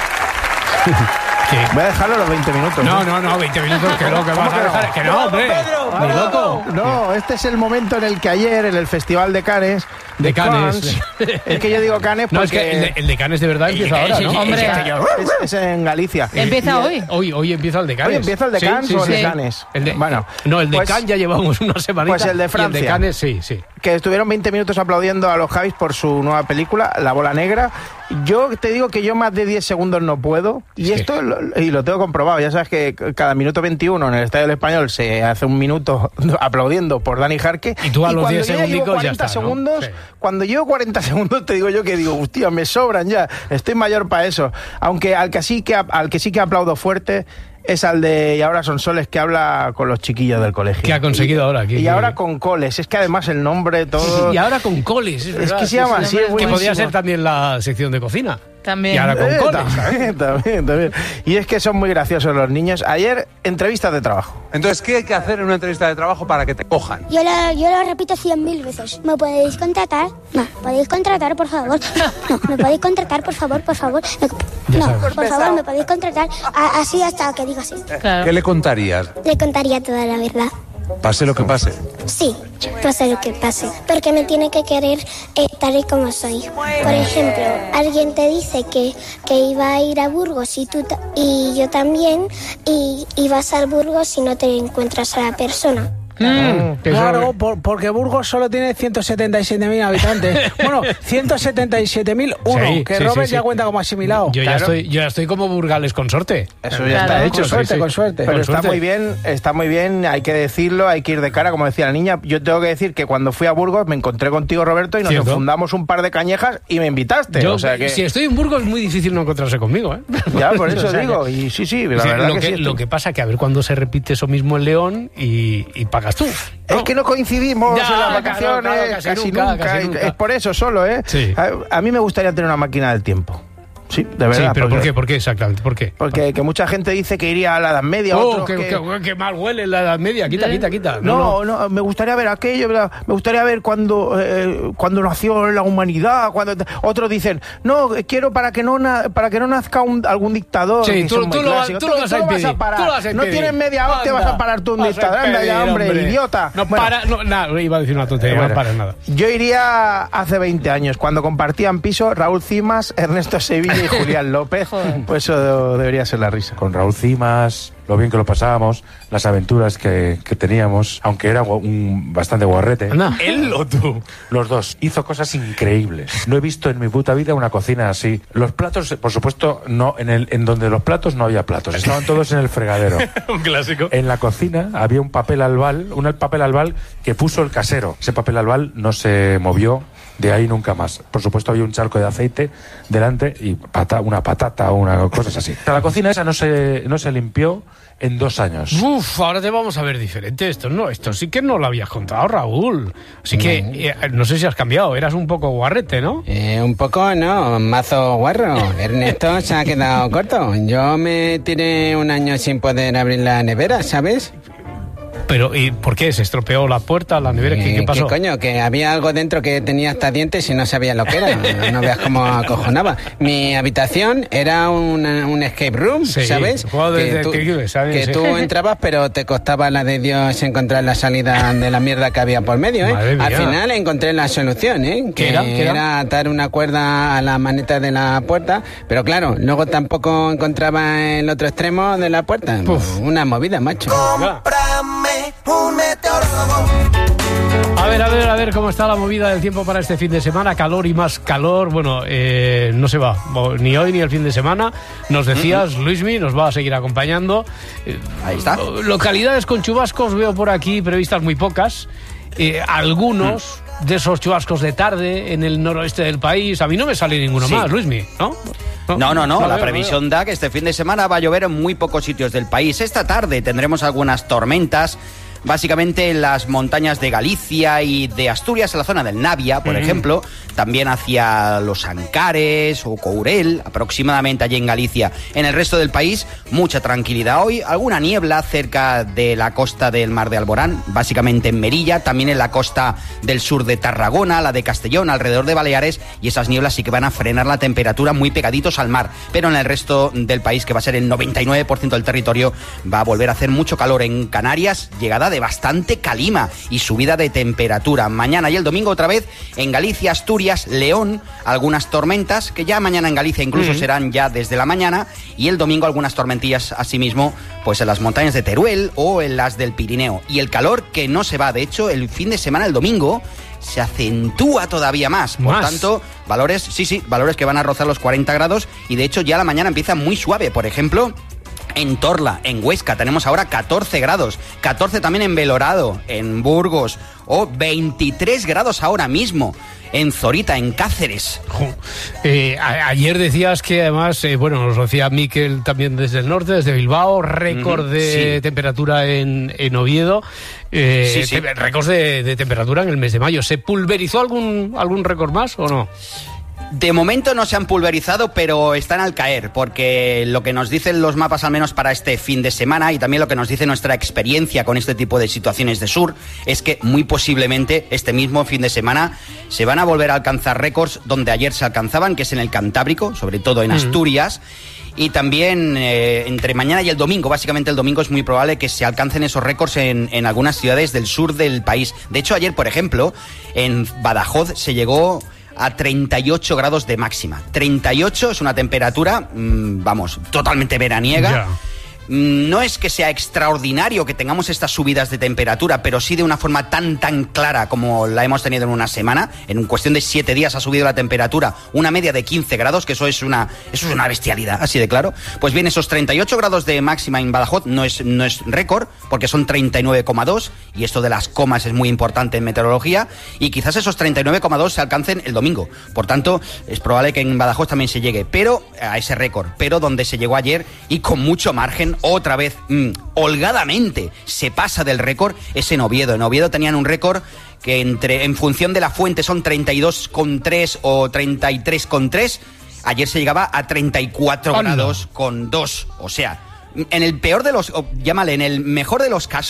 Voy a dejarlo los 20 minutos. No, 20 minutos, que no, que vas a dejar. Que no, hombre. Ni loco. No, este es el momento en el que ayer, en el Festival de Cannes. De Cannes. Es que yo digo Cannes porque... No, es que el de Cannes de verdad empieza ahora, ¿no? Hombre. Es en Galicia. Empieza hoy. Hoy empieza el de Cannes. ¿Hoy empieza el de Cannes o el de Cannes? Bueno. No, el de Cannes ya llevamos una semanita. Pues el de Francia. Y el de Cannes, sí. Que estuvieron 20 minutos aplaudiendo a los Javis por su nueva película, La Bola Negra. Yo te digo que yo más de 10 segundos no puedo. Y esto lo tengo comprobado. Ya sabes que cada minuto 21 en el Estadio del Español se hace un minuto aplaudiendo por Dani Jarque. Y tú a los 10 segundos ya está, segundos, ¿no? Sí. Cuando llevo 40 segundos te digo yo que digo, hostia, me sobran ya. Estoy mayor para eso. Aunque al que sí que aplaudo fuerte es al de Y ahora son soles, que habla con los chiquillos del colegio. ¿Qué ha conseguido ahora? Y ahora con coles. Es que además el nombre todo... Y ahora con coles, es verdad. Es que se llama así, que podría ser también la sección de cocina. También. Y ahora con coles. También. Y es que son muy graciosos los niños. Ayer, entrevistas de trabajo. Entonces, ¿qué hay que hacer en una entrevista de trabajo para que te cojan? Yo lo repito 100.000 veces. ¿Me podéis contratar? No. ¿Podéis contratar, por favor? No. ¿Me podéis contratar, por favor? No, por favor, ¿me podéis contratar? Así hasta que diga sí. Claro. ¿Qué le contarías? Le contaría toda la verdad. Pase lo que pase. Sí, pase lo que pase. Porque me tiene que querer tal y como soy. Por ejemplo, alguien te dice que iba a ir a Burgos y yo también, y vas al Burgos y no te encuentras a la persona. Claro, porque Burgos solo tiene 177.000 habitantes. Bueno, 177.001, que Robert ya cuenta como asimilado. Yo ya estoy como Burgales Consorte. Eso ya está hecho. Con suerte. Pero está muy bien, hay que decirlo, hay que ir de cara, como decía la niña. Yo tengo que decir que cuando fui a Burgos me encontré contigo, Roberto, y nos enfundamos un par de cañejas y me invitaste. Si estoy en Burgos es muy difícil no encontrarse conmigo, ¿eh? Ya, por eso digo. Y sí, la verdad lo que pasa que a ver cuando se repite eso mismo en León y pagas tú. ¿no? Es que no coincidimos en las vacaciones, casi nunca. Es por eso solo, ¿eh? Sí. A mí me gustaría tener una máquina del tiempo. Sí, de verdad. Sí, pero ¿por qué exactamente? ¿Por qué? Porque que mucha gente dice que iría a la Edad Media. Que mal huele la Edad Media. Quita. No, me gustaría ver aquello. Me gustaría ver cuando nació la humanidad. Otros dicen, no, quiero para que no nazca algún dictador. Sí, tú lo vas a impedir. No tienes media hora, te vas a parar tú un dictador. Anda ya, hombre, idiota. Iba a decir una tontería, no para nada. Yo iría hace 20 años, cuando compartían piso Raúl Cimas, Ernesto Sevilla y Julián López, pues eso debería ser la risa. Con Raúl Cimas, lo bien que lo pasábamos, las aventuras que teníamos, aunque era bastante guarrete. No. ¿Él o tú? Los dos. Hizo cosas increíbles. No he visto en mi puta vida una cocina así. Los platos, por supuesto, no en donde los platos no había platos. Estaban todos en el fregadero. Un clásico. En la cocina había un papel albal que puso el casero. Ese papel albal no se movió de ahí nunca más. Por supuesto había un charco de aceite delante y una patata o una cosas así. La cocina esa no se limpió en 2 años. Uf, ahora te vamos a ver diferente. Esto sí que no lo habías contado, Raúl. Así que no sé si has cambiado. Eras un poco guarrete, ¿no? Un poco, no, mazo guarro. Ernesto se ha quedado corto. Yo me tiré 1 año sin poder abrir la nevera, ¿sabes? Pero, ¿y por qué? ¿Se estropeó la puerta, la nevera? ¿Qué pasó? ¿Qué coño? Que había algo dentro que tenía hasta dientes y no sabía lo que era. No veas cómo acojonaba. Mi habitación era un escape room, sí, ¿sabes? Que tú entrabas, pero te costaba la de Dios encontrar la salida de la mierda que había por medio, ¿eh? Al final encontré la solución, ¿eh? Que era atar una cuerda a la maneta de la puerta, pero claro, luego tampoco encontraba el otro extremo de la puerta. Uf. Una movida, macho. Cómprame un meteorólogo. A ver cómo está la movida del tiempo para este fin de semana. Calor y más calor. Bueno, no se va ni hoy ni el fin de semana. Nos decías, Luismi, nos va a seguir acompañando. Ahí está. Localidades con chubascos veo por aquí, previstas muy pocas. Algunos de esos chubascos de tarde en el noroeste del país. A mí no me sale ninguno más, Luismi, ¿no? No. La previsión da que este fin de semana va a llover en muy pocos sitios del país. Esta tarde tendremos algunas tormentas, básicamente en las montañas de Galicia y de Asturias, en la zona del Navia, por ejemplo, también hacia los Ancares o Courel, aproximadamente allí en Galicia. En el resto del país, mucha tranquilidad hoy, alguna niebla cerca de la costa del Mar de Alborán, básicamente en Melilla, también en la costa del sur de Tarragona, la de Castellón, alrededor de Baleares, y esas nieblas sí que van a frenar la temperatura muy pegaditos al mar, pero en el resto del país, que va a ser el 99% del territorio, va a volver a hacer mucho calor. En Canarias, llegada de bastante calima y subida de temperatura. Mañana y el domingo otra vez en Galicia, Asturias, León, algunas tormentas que ya mañana en Galicia incluso serán ya desde la mañana, y el domingo algunas tormentillas asimismo pues en las montañas de Teruel o en las del Pirineo. Y el calor que no se va, de hecho el fin de semana, el domingo, se acentúa todavía más. Por tanto, valores que van a rozar los 40 grados y de hecho ya la mañana empieza muy suave. Por ejemplo, en Torla, en Huesca, tenemos ahora 14 grados. 14 también en Belorado, en Burgos, o 23 grados ahora mismo en Zorita, en Cáceres. Ayer decías que además, nos lo decía Miquel también desde el norte, desde Bilbao, récord de temperatura en Oviedo, récords de temperatura en el mes de mayo. ¿Se pulverizó algún récord más o no? De momento no se han pulverizado, pero están al caer, porque lo que nos dicen los mapas, al menos para este fin de semana, y también lo que nos dice nuestra experiencia con este tipo de situaciones de sur, es que muy posiblemente este mismo fin de semana se van a volver a alcanzar récords donde ayer se alcanzaban, que es en el Cantábrico, sobre todo en Asturias, y también entre mañana y el domingo. Básicamente el domingo es muy probable que se alcancen esos récords en algunas ciudades del sur del país. De hecho, ayer, por ejemplo, en Badajoz se llegó a 38 grados de máxima. 38 es una temperatura, totalmente veraniega. Yeah. No es que sea extraordinario que tengamos estas subidas de temperatura, pero sí de una forma tan clara como la hemos tenido en una semana. En cuestión de 7 días ha subido la temperatura una media de 15 grados, que eso es una bestialidad, así de claro. Pues bien, esos 38 grados de máxima en Badajoz no es récord, porque son 39,2, y esto de las comas es muy importante en meteorología, y quizás esos 39,2 se alcancen el domingo. Por tanto, es probable que en Badajoz también se llegue, pero a ese récord, pero donde se llegó ayer y con mucho margen, otra vez, holgadamente, se pasa del récord, es en Oviedo. En Oviedo tenían un récord que en función de la fuente son 32,3 o 33,3. Ayer se llegaba a 34 grados con 2. O sea, en el peor de los, en el mejor de los casos,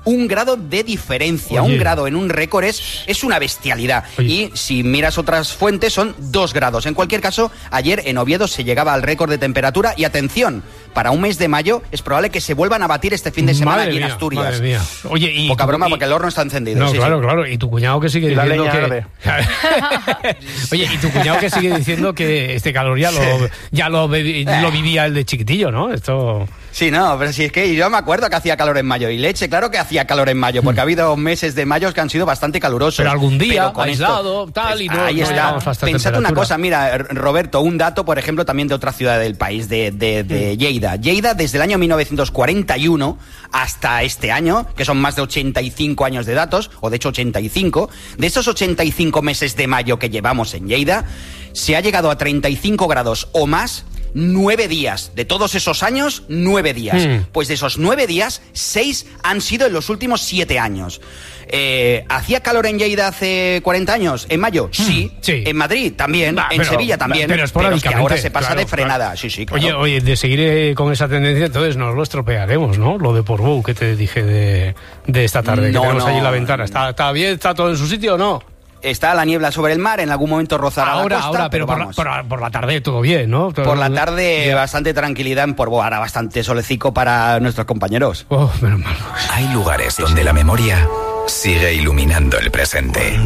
1 grado de diferencia. Oye. 1 grado en un récord es una bestialidad. Oye. Y si miras otras fuentes son 2 grados. En cualquier caso, ayer en Oviedo se llegaba al récord de temperatura y atención, para un mes de mayo es probable que se vuelvan a batir este fin de semana aquí en Asturias. Madre mía. Oye, y poca broma porque el horno está encendido. No, sí, claro, sí. claro. Y tu cuñado que sigue La diciendo leña que... arde. Oye, y tu cuñado que sigue diciendo que este calor ya lo vivía el de chiquitillo, ¿no? Esto... Sí, no, pero si es que yo me acuerdo que hacía calor en mayo. Y leche, claro que hacía calor en mayo, porque ha habido meses de mayo que han sido bastante calurosos. Pero algún día, con aislado, tal, y no... Ahí no está. llegamos a esta Pensad una temperatura. cosa, mira, Roberto, un dato, por ejemplo, también de otra ciudad del país, de Lleida. Lleida, desde el año 1941 hasta este año, que son más de 85 años de datos, o de hecho 85, de esos 85 meses de mayo que llevamos en Lleida, se ha llegado a 35 grados o más 9 días. De todos esos años, 9 días. Pues de esos 9 días, 6 han sido en los últimos 7 años. ¿Hacía calor en Lleida hace 40 años? ¿En mayo? Sí. En Madrid también. En Sevilla también. Pero es que ahora se pasa de frenada. Claro. Sí, sí, claro. Oye, de seguir con esa tendencia, entonces nos lo estropearemos, ¿no? Lo de Portbou que te dije de esta tarde, que tenemos allí en la ventana. ¿Está bien? ¿Está todo en su sitio o no? Está la niebla sobre el mar, en algún momento rozará la costa. Pero por la tarde todo bien, ¿no? Por la tarde bastante tranquilidad en Portbou, ahora bastante solecico para nuestros compañeros. Oh, menos mal. Hay lugares donde la memoria sigue iluminando el presente.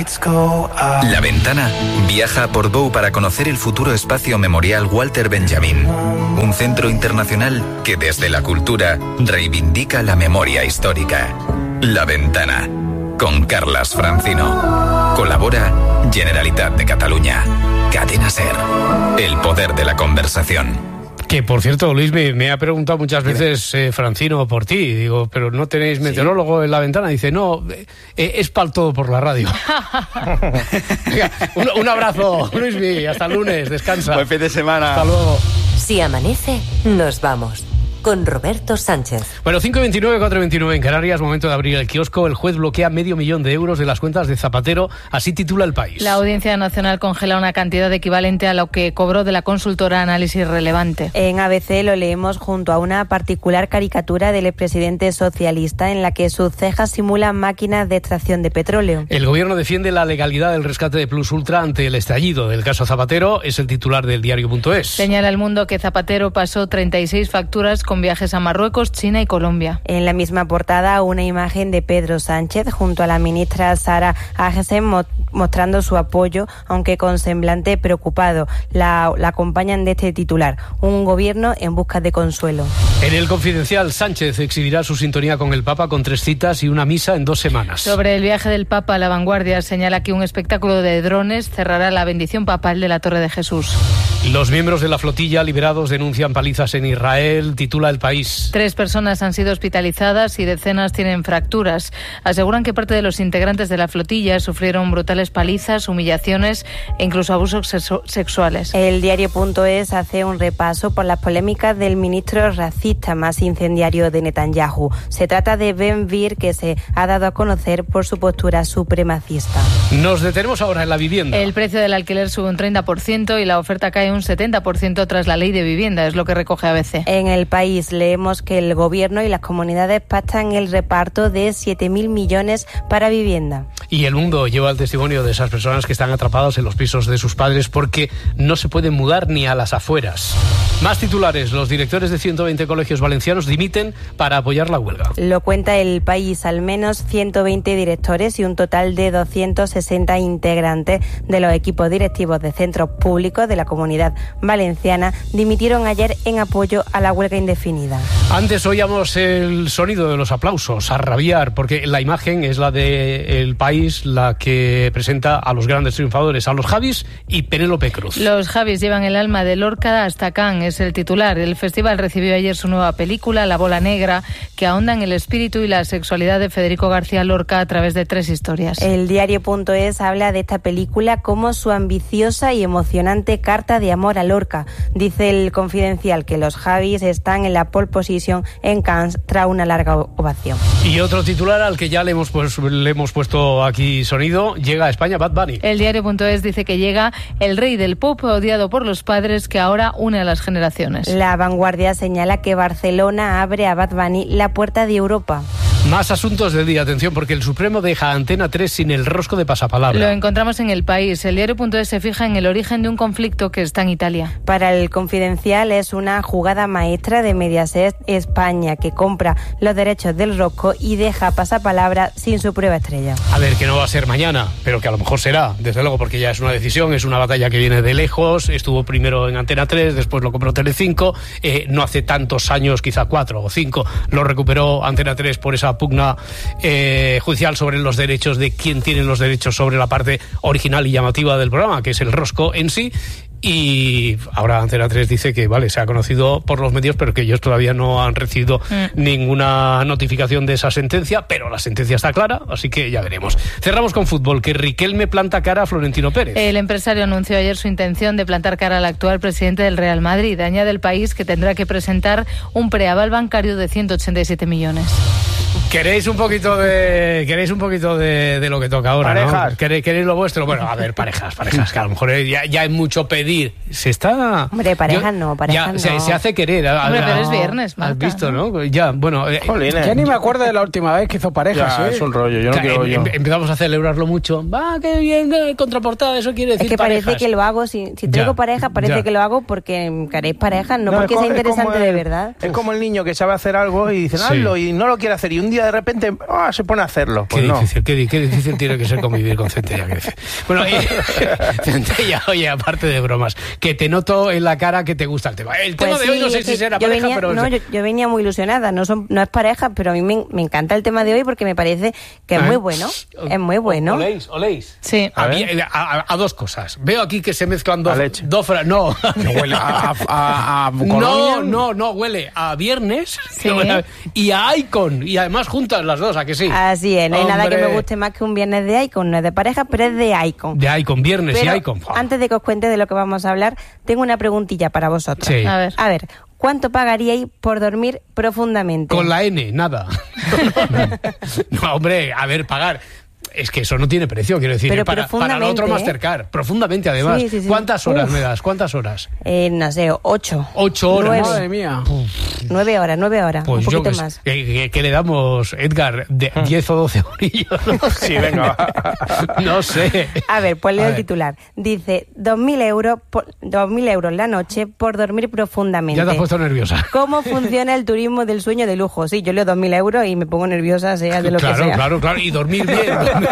La Ventana viaja a Portbou para conocer el futuro espacio memorial Walter Benjamin, un centro internacional que desde la cultura reivindica la memoria histórica. La Ventana, con Carlas Francino. Colabora Generalitat de Cataluña. Cadena SER. El poder de la conversación. Que, por cierto, Luis, me ha preguntado muchas veces Francino por ti. Digo, pero ¿no tenéis meteorólogo en la ventana? Dice, no, es pa'l todo por la radio. Venga, un abrazo, Luis, hasta el lunes, descansa. Buen fin de semana. Hasta luego. Si amanece, nos vamos. Con Roberto Sánchez. Bueno, 5:29, 4:29 en Canarias, momento de abrir el kiosco. El juez bloquea 500.000 euros de las cuentas de Zapatero, así titula El País. La Audiencia Nacional congela una cantidad equivalente a lo que cobró de la consultora Análisis Relevante. En ABC lo leemos junto a una particular caricatura del expresidente socialista en la que sus cejas simulan máquinas de extracción de petróleo. El gobierno defiende la legalidad del rescate de Plus Ultra ante el estallido del caso Zapatero, es el titular del diario.es. Señala El Mundo que Zapatero pasó 36 facturas con viajes a Marruecos, China y Colombia. En la misma portada, una imagen de Pedro Sánchez junto a la ministra Sara Agesen mostrando su apoyo, aunque con semblante preocupado. La acompañan de este titular: un gobierno en busca de consuelo. En El Confidencial, Sánchez exhibirá su sintonía con el Papa con 3 citas y una misa en 2 semanas. Sobre el viaje del Papa, La Vanguardia señala que un espectáculo de drones cerrará la bendición papal de la Torre de Jesús. Los miembros de la flotilla liberados denuncian palizas en Israel, titula El País. 3 personas han sido hospitalizadas y decenas tienen fracturas. Aseguran que parte de los integrantes de la flotilla sufrieron brutales palizas, humillaciones e incluso abusos sexuales. El diario.es hace un repaso por las polémicas del ministro racista más incendiario de Netanyahu. Se trata de Ben Gvir, que se ha dado a conocer por su postura supremacista. Nos detenemos ahora en la vivienda. El precio del alquiler sube un 30% y la oferta cae un 70% tras la ley de vivienda, es lo que recoge ABC. En El País leemos que el gobierno y las comunidades pactan el reparto de 7.000 millones para vivienda. Y El Mundo lleva el testimonio de esas personas que están atrapadas en los pisos de sus padres porque no se pueden mudar ni a las afueras. Más titulares: los directores de 120 colegios valencianos dimiten para apoyar la huelga. Lo cuenta El País. Al menos 120 directores y un total de 260 integrantes de los equipos directivos de centros públicos de la Comunidad Valenciana dimitieron ayer en apoyo a la huelga indefinida. Antes oíamos el sonido de los aplausos, a rabiar, porque la imagen es la de El País, la que presenta a los grandes triunfadores, a los Javis y Penélope Cruz. Los Javis llevan el alma de Lorca hasta Cannes, es el titular. El festival recibió ayer su nueva película, La Bola Negra, que ahonda en el espíritu y la sexualidad de Federico García Lorca a través de 3 historias. El diario.es habla de esta película como su ambiciosa y emocionante carta de amor a Lorca. Dice El Confidencial que los Javis están en la pole position en Cannes tras una larga ovación. Y otro titular al que ya le hemos puesto aquí sonido: llega a España Bad Bunny. El diario.es dice que llega el rey del pop odiado por los padres que ahora une a las generaciones. La Vanguardia señala que Barcelona abre a Bad Bunny la puerta de Europa. Más asuntos del día, atención, porque el Supremo deja a Antena 3 sin el rosco de pasapalabra. Lo encontramos en El País. El diario.es se fija en el origen de un conflicto que está en Italia. Para el Confidencial es una jugada maestra de Mediaset España, que compra los derechos del rosco y deja pasapalabra sin su prueba estrella. A ver, que no va a ser mañana, pero que a lo mejor será, desde luego, porque ya es una decisión, es una batalla que viene de lejos. Estuvo primero en Antena 3, después lo compró Telecinco, no hace tantos años, quizá 4 o 5, lo recuperó Antena 3 por esa pugna judicial sobre los derechos de quién tiene los derechos sobre la parte original y llamativa del programa, que es el rosco en sí. Y ahora Antena 3 dice que, vale, se ha conocido por los medios, pero que ellos todavía no han recibido ninguna notificación de esa sentencia, pero la sentencia está clara, así que ya veremos. Cerramos con fútbol, que Riquelme planta cara a Florentino Pérez. El empresario anunció ayer su intención de plantar cara al actual presidente del Real Madrid. Añade El País que tendrá que presentar un preaval bancario de 187 millones. ¿Queréis un poquito de lo que toca ahora? Parejas. ¿No? ¿Queréis lo vuestro? Bueno, a ver, parejas, que a lo mejor ya es mucho pedir. Se está... Hombre, parejas no. Se hace querer. Hombre, pero es viernes, Marta, ¿has visto, no? Ya, bueno... ya ni me acuerdo de la última vez que hizo parejas. Es un rollo, yo no quiero yo. Empezamos a celebrarlo mucho. Va, qué bien, contraportada, eso quiere decir es que parejas. Parece que lo hago, si traigo pareja, parece que lo hago porque queréis parejas, no porque sea interesante de verdad. Es como el niño que sabe hacer algo y dicen, hazlo, y no lo quiere hacer, y un día de repente se pone a hacerlo. Pues qué difícil tiene que ser convivir con Centella. Bueno, Centella, oye, aparte de bromas, que te noto en la cara que te gusta el tema. El tema de hoy no sé si será pareja, pero... No, yo venía muy ilusionada, no es pareja, pero a mí me encanta el tema de hoy porque me parece que es muy bueno. Es muy bueno. ¿Oléis? Sí. A dos cosas. Veo aquí que se mezclan dos frases. No huele a Colonia. No, huele a viernes y a Icon. Y además juntas las dos, ¿a que sí? Así es, no hay nada que me guste más que un viernes de Icon. No es de pareja, pero es de Icon. De Icon, viernes y Icon. Antes de que os cuente de lo que vamos a hablar, tengo una preguntilla para vosotros. Sí. A ver, ¿cuánto pagaríais por dormir profundamente? Con la N, nada. No, hombre, a ver, pagar... Es que eso no tiene precio, quiero decir, pero para el otro Mastercard, profundamente además. Sí. ¿Cuántas horas me das? ¿Cuántas horas? No sé, 8. 8 horas. 9. Madre mía. 9 horas, pues un poquito más. ¿Qué le damos, Edgar? 10 o 12 horillos. Sí, venga. No sé. A ver, pues leo el titular. Dice 2.000 euros la noche por dormir profundamente. Ya te has puesto nerviosa. ¿Cómo funciona el turismo del sueño de lujo? Sí, yo leo 2.000 euros y me pongo nerviosa, sea de lo que sea. Claro, y dormir bien.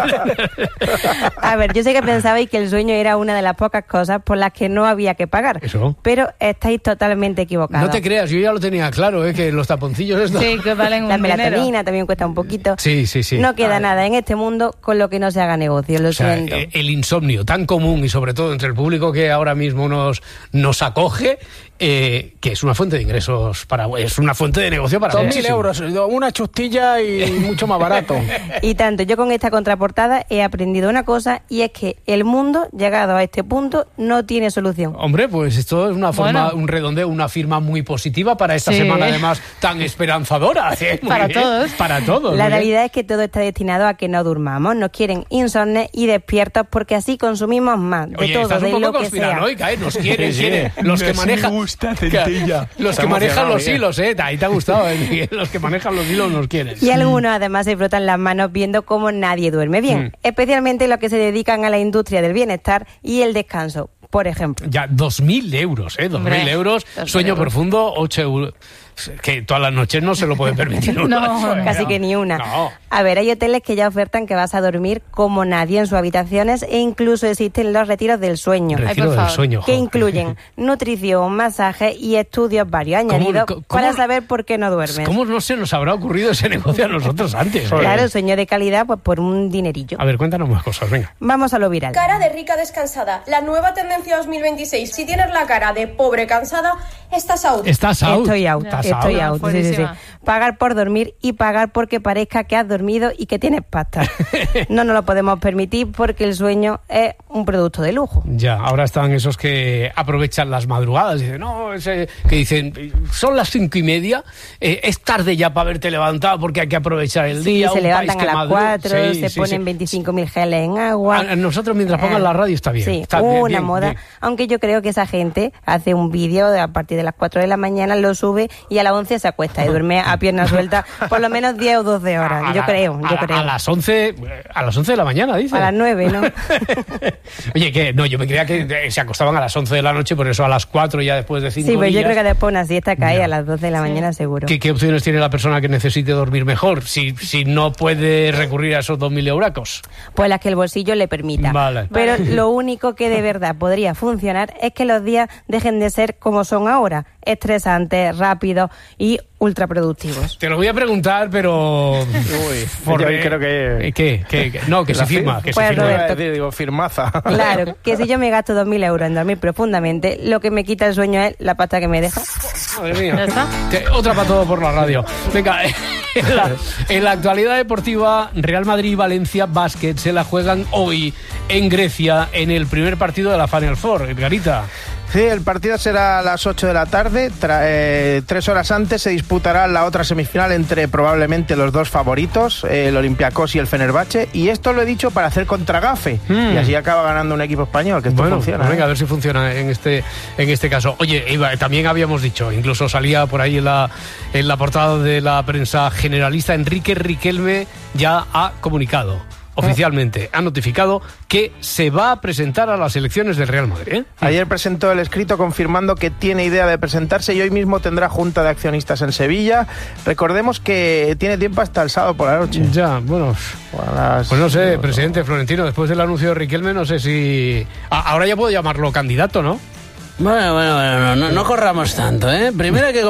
A ver, yo sé que pensabais que el sueño era una de las pocas cosas por las que no había que pagar. Eso. Pero estáis totalmente equivocados. No te creas, yo ya lo tenía claro, que los taponcillos estos... Sí, que valen un La melatonina también cuesta un poquito. Sí. No queda nada en este mundo con lo que no se haga negocio, lo siento. El insomnio tan común y sobre todo entre el público que ahora mismo nos acoge... que es una fuente de ingresos es una fuente de negocio para 2.000 euros, una chustilla y mucho más barato. Y tanto, yo con esta contraportada he aprendido una cosa, y es que el mundo, llegado a este punto, no tiene solución. Hombre, pues esto es una forma, un redondeo, una firma muy positiva para esta semana, además, tan esperanzadora. Para todos. La realidad es que todo está destinado a que no durmamos. Nos quieren insomnes y despiertos porque así consumimos más de todo, estás de un poco lo que sea. Nos quieren. Los que manejan... Los que manejan los hilos, ahí te ha gustado, los que manejan los hilos nos quieren. Y algunos además se frotan las manos viendo cómo nadie duerme bien, especialmente los que se dedican a la industria del bienestar y el descanso, por ejemplo. Ya, 2.000 euros, 2.000 euros, sueño profundo, 8 euros. Que todas las noches no se lo puede permitir uno. No, casi que ni una. No. A ver, hay hoteles que ya ofertan que vas a dormir como nadie en sus habitaciones, e incluso existen los retiros del sueño. Que incluyen nutrición, masaje y estudios varios añadidos para saber por qué no duermes. ¿Cómo no se nos habrá ocurrido ese negocio a nosotros antes? Claro, sueño de calidad, pues por un dinerillo. A ver, cuéntanos más cosas, venga. Vamos a lo viral. Cara de rica descansada, la nueva tendencia 2026. Si tienes la cara de pobre cansada, estás out. Estoy out. Sí. Pagar por dormir y pagar porque parezca que has dormido y que tienes pasta. No nos lo podemos permitir porque el sueño es un producto de lujo. Ya, ahora están esos que aprovechan las madrugadas. Dicen, que dicen, son las 5:30, es tarde ya para haberte levantado porque hay que aprovechar el día. Se levantan a las 4, se ponen 25.000 geles en agua. A nosotros mientras pongan la radio está bien. Sí, está una moda. Bien. Aunque yo creo que esa gente hace un vídeo a partir de las 4 de la mañana, lo sube y a las 11 se acuesta y duerme a pierna suelta por lo menos 10 o 12 horas, yo creo. A las 11 de la mañana, dice. A las 9, ¿no? Oye, que no, yo me creía que se acostaban a las 11 de la noche, por eso a las 4 ya después de 5 días. Sí, pues yo creo que después una siesta cae a las 12 de la mañana seguro. ¿Qué opciones tiene la persona que necesite dormir mejor si no puede recurrir a esos 2.000 euracos? Pues las que el bolsillo le permita. Vale. Pero lo único que de verdad podría funcionar es que los días dejen de ser como son ahora, estresantes, rápidos y ultraproductivos. Te lo voy a preguntar, pero... Uy, yo creo que... ¿Qué? No, que se firma. Que pues se firma. Roberto, digo, firmaza. Claro, que si yo me gasto 2.000 euros en dormir profundamente, lo que me quita el sueño es la pasta que me deja. Madre mía. ¿Ya está? Otra para todo por la radio. Venga, en la actualidad deportiva, Real Madrid y Valencia Basket se la juegan hoy en Grecia en el primer partido de la Final Four. Edgarita. Sí, el partido será a las 8 de la tarde. 3 horas antes se disputará la otra semifinal entre probablemente los dos favoritos, el Olympiacos y el Fenerbahce. Y esto lo he dicho para hacer contragafe. Y así acaba ganando un equipo español, que esto funciona. Pues venga, a ver si funciona en este caso. Oye, Eva, también habíamos dicho, incluso salía por ahí en la portada de la prensa generalista, Enrique Riquelme ya ha comunicado. Oficialmente ha notificado que se va a presentar a las elecciones del Real Madrid. Ayer presentó el escrito confirmando que tiene idea de presentarse y hoy mismo tendrá junta de accionistas en Sevilla. Recordemos que tiene tiempo hasta el sábado por la noche. Ya, bueno, pues no sé, presidente Florentino, después del anuncio de Riquelme, no sé si... Ahora ya puedo llamarlo candidato, ¿no? Bueno, no corramos tanto, ¿eh? Primero hay que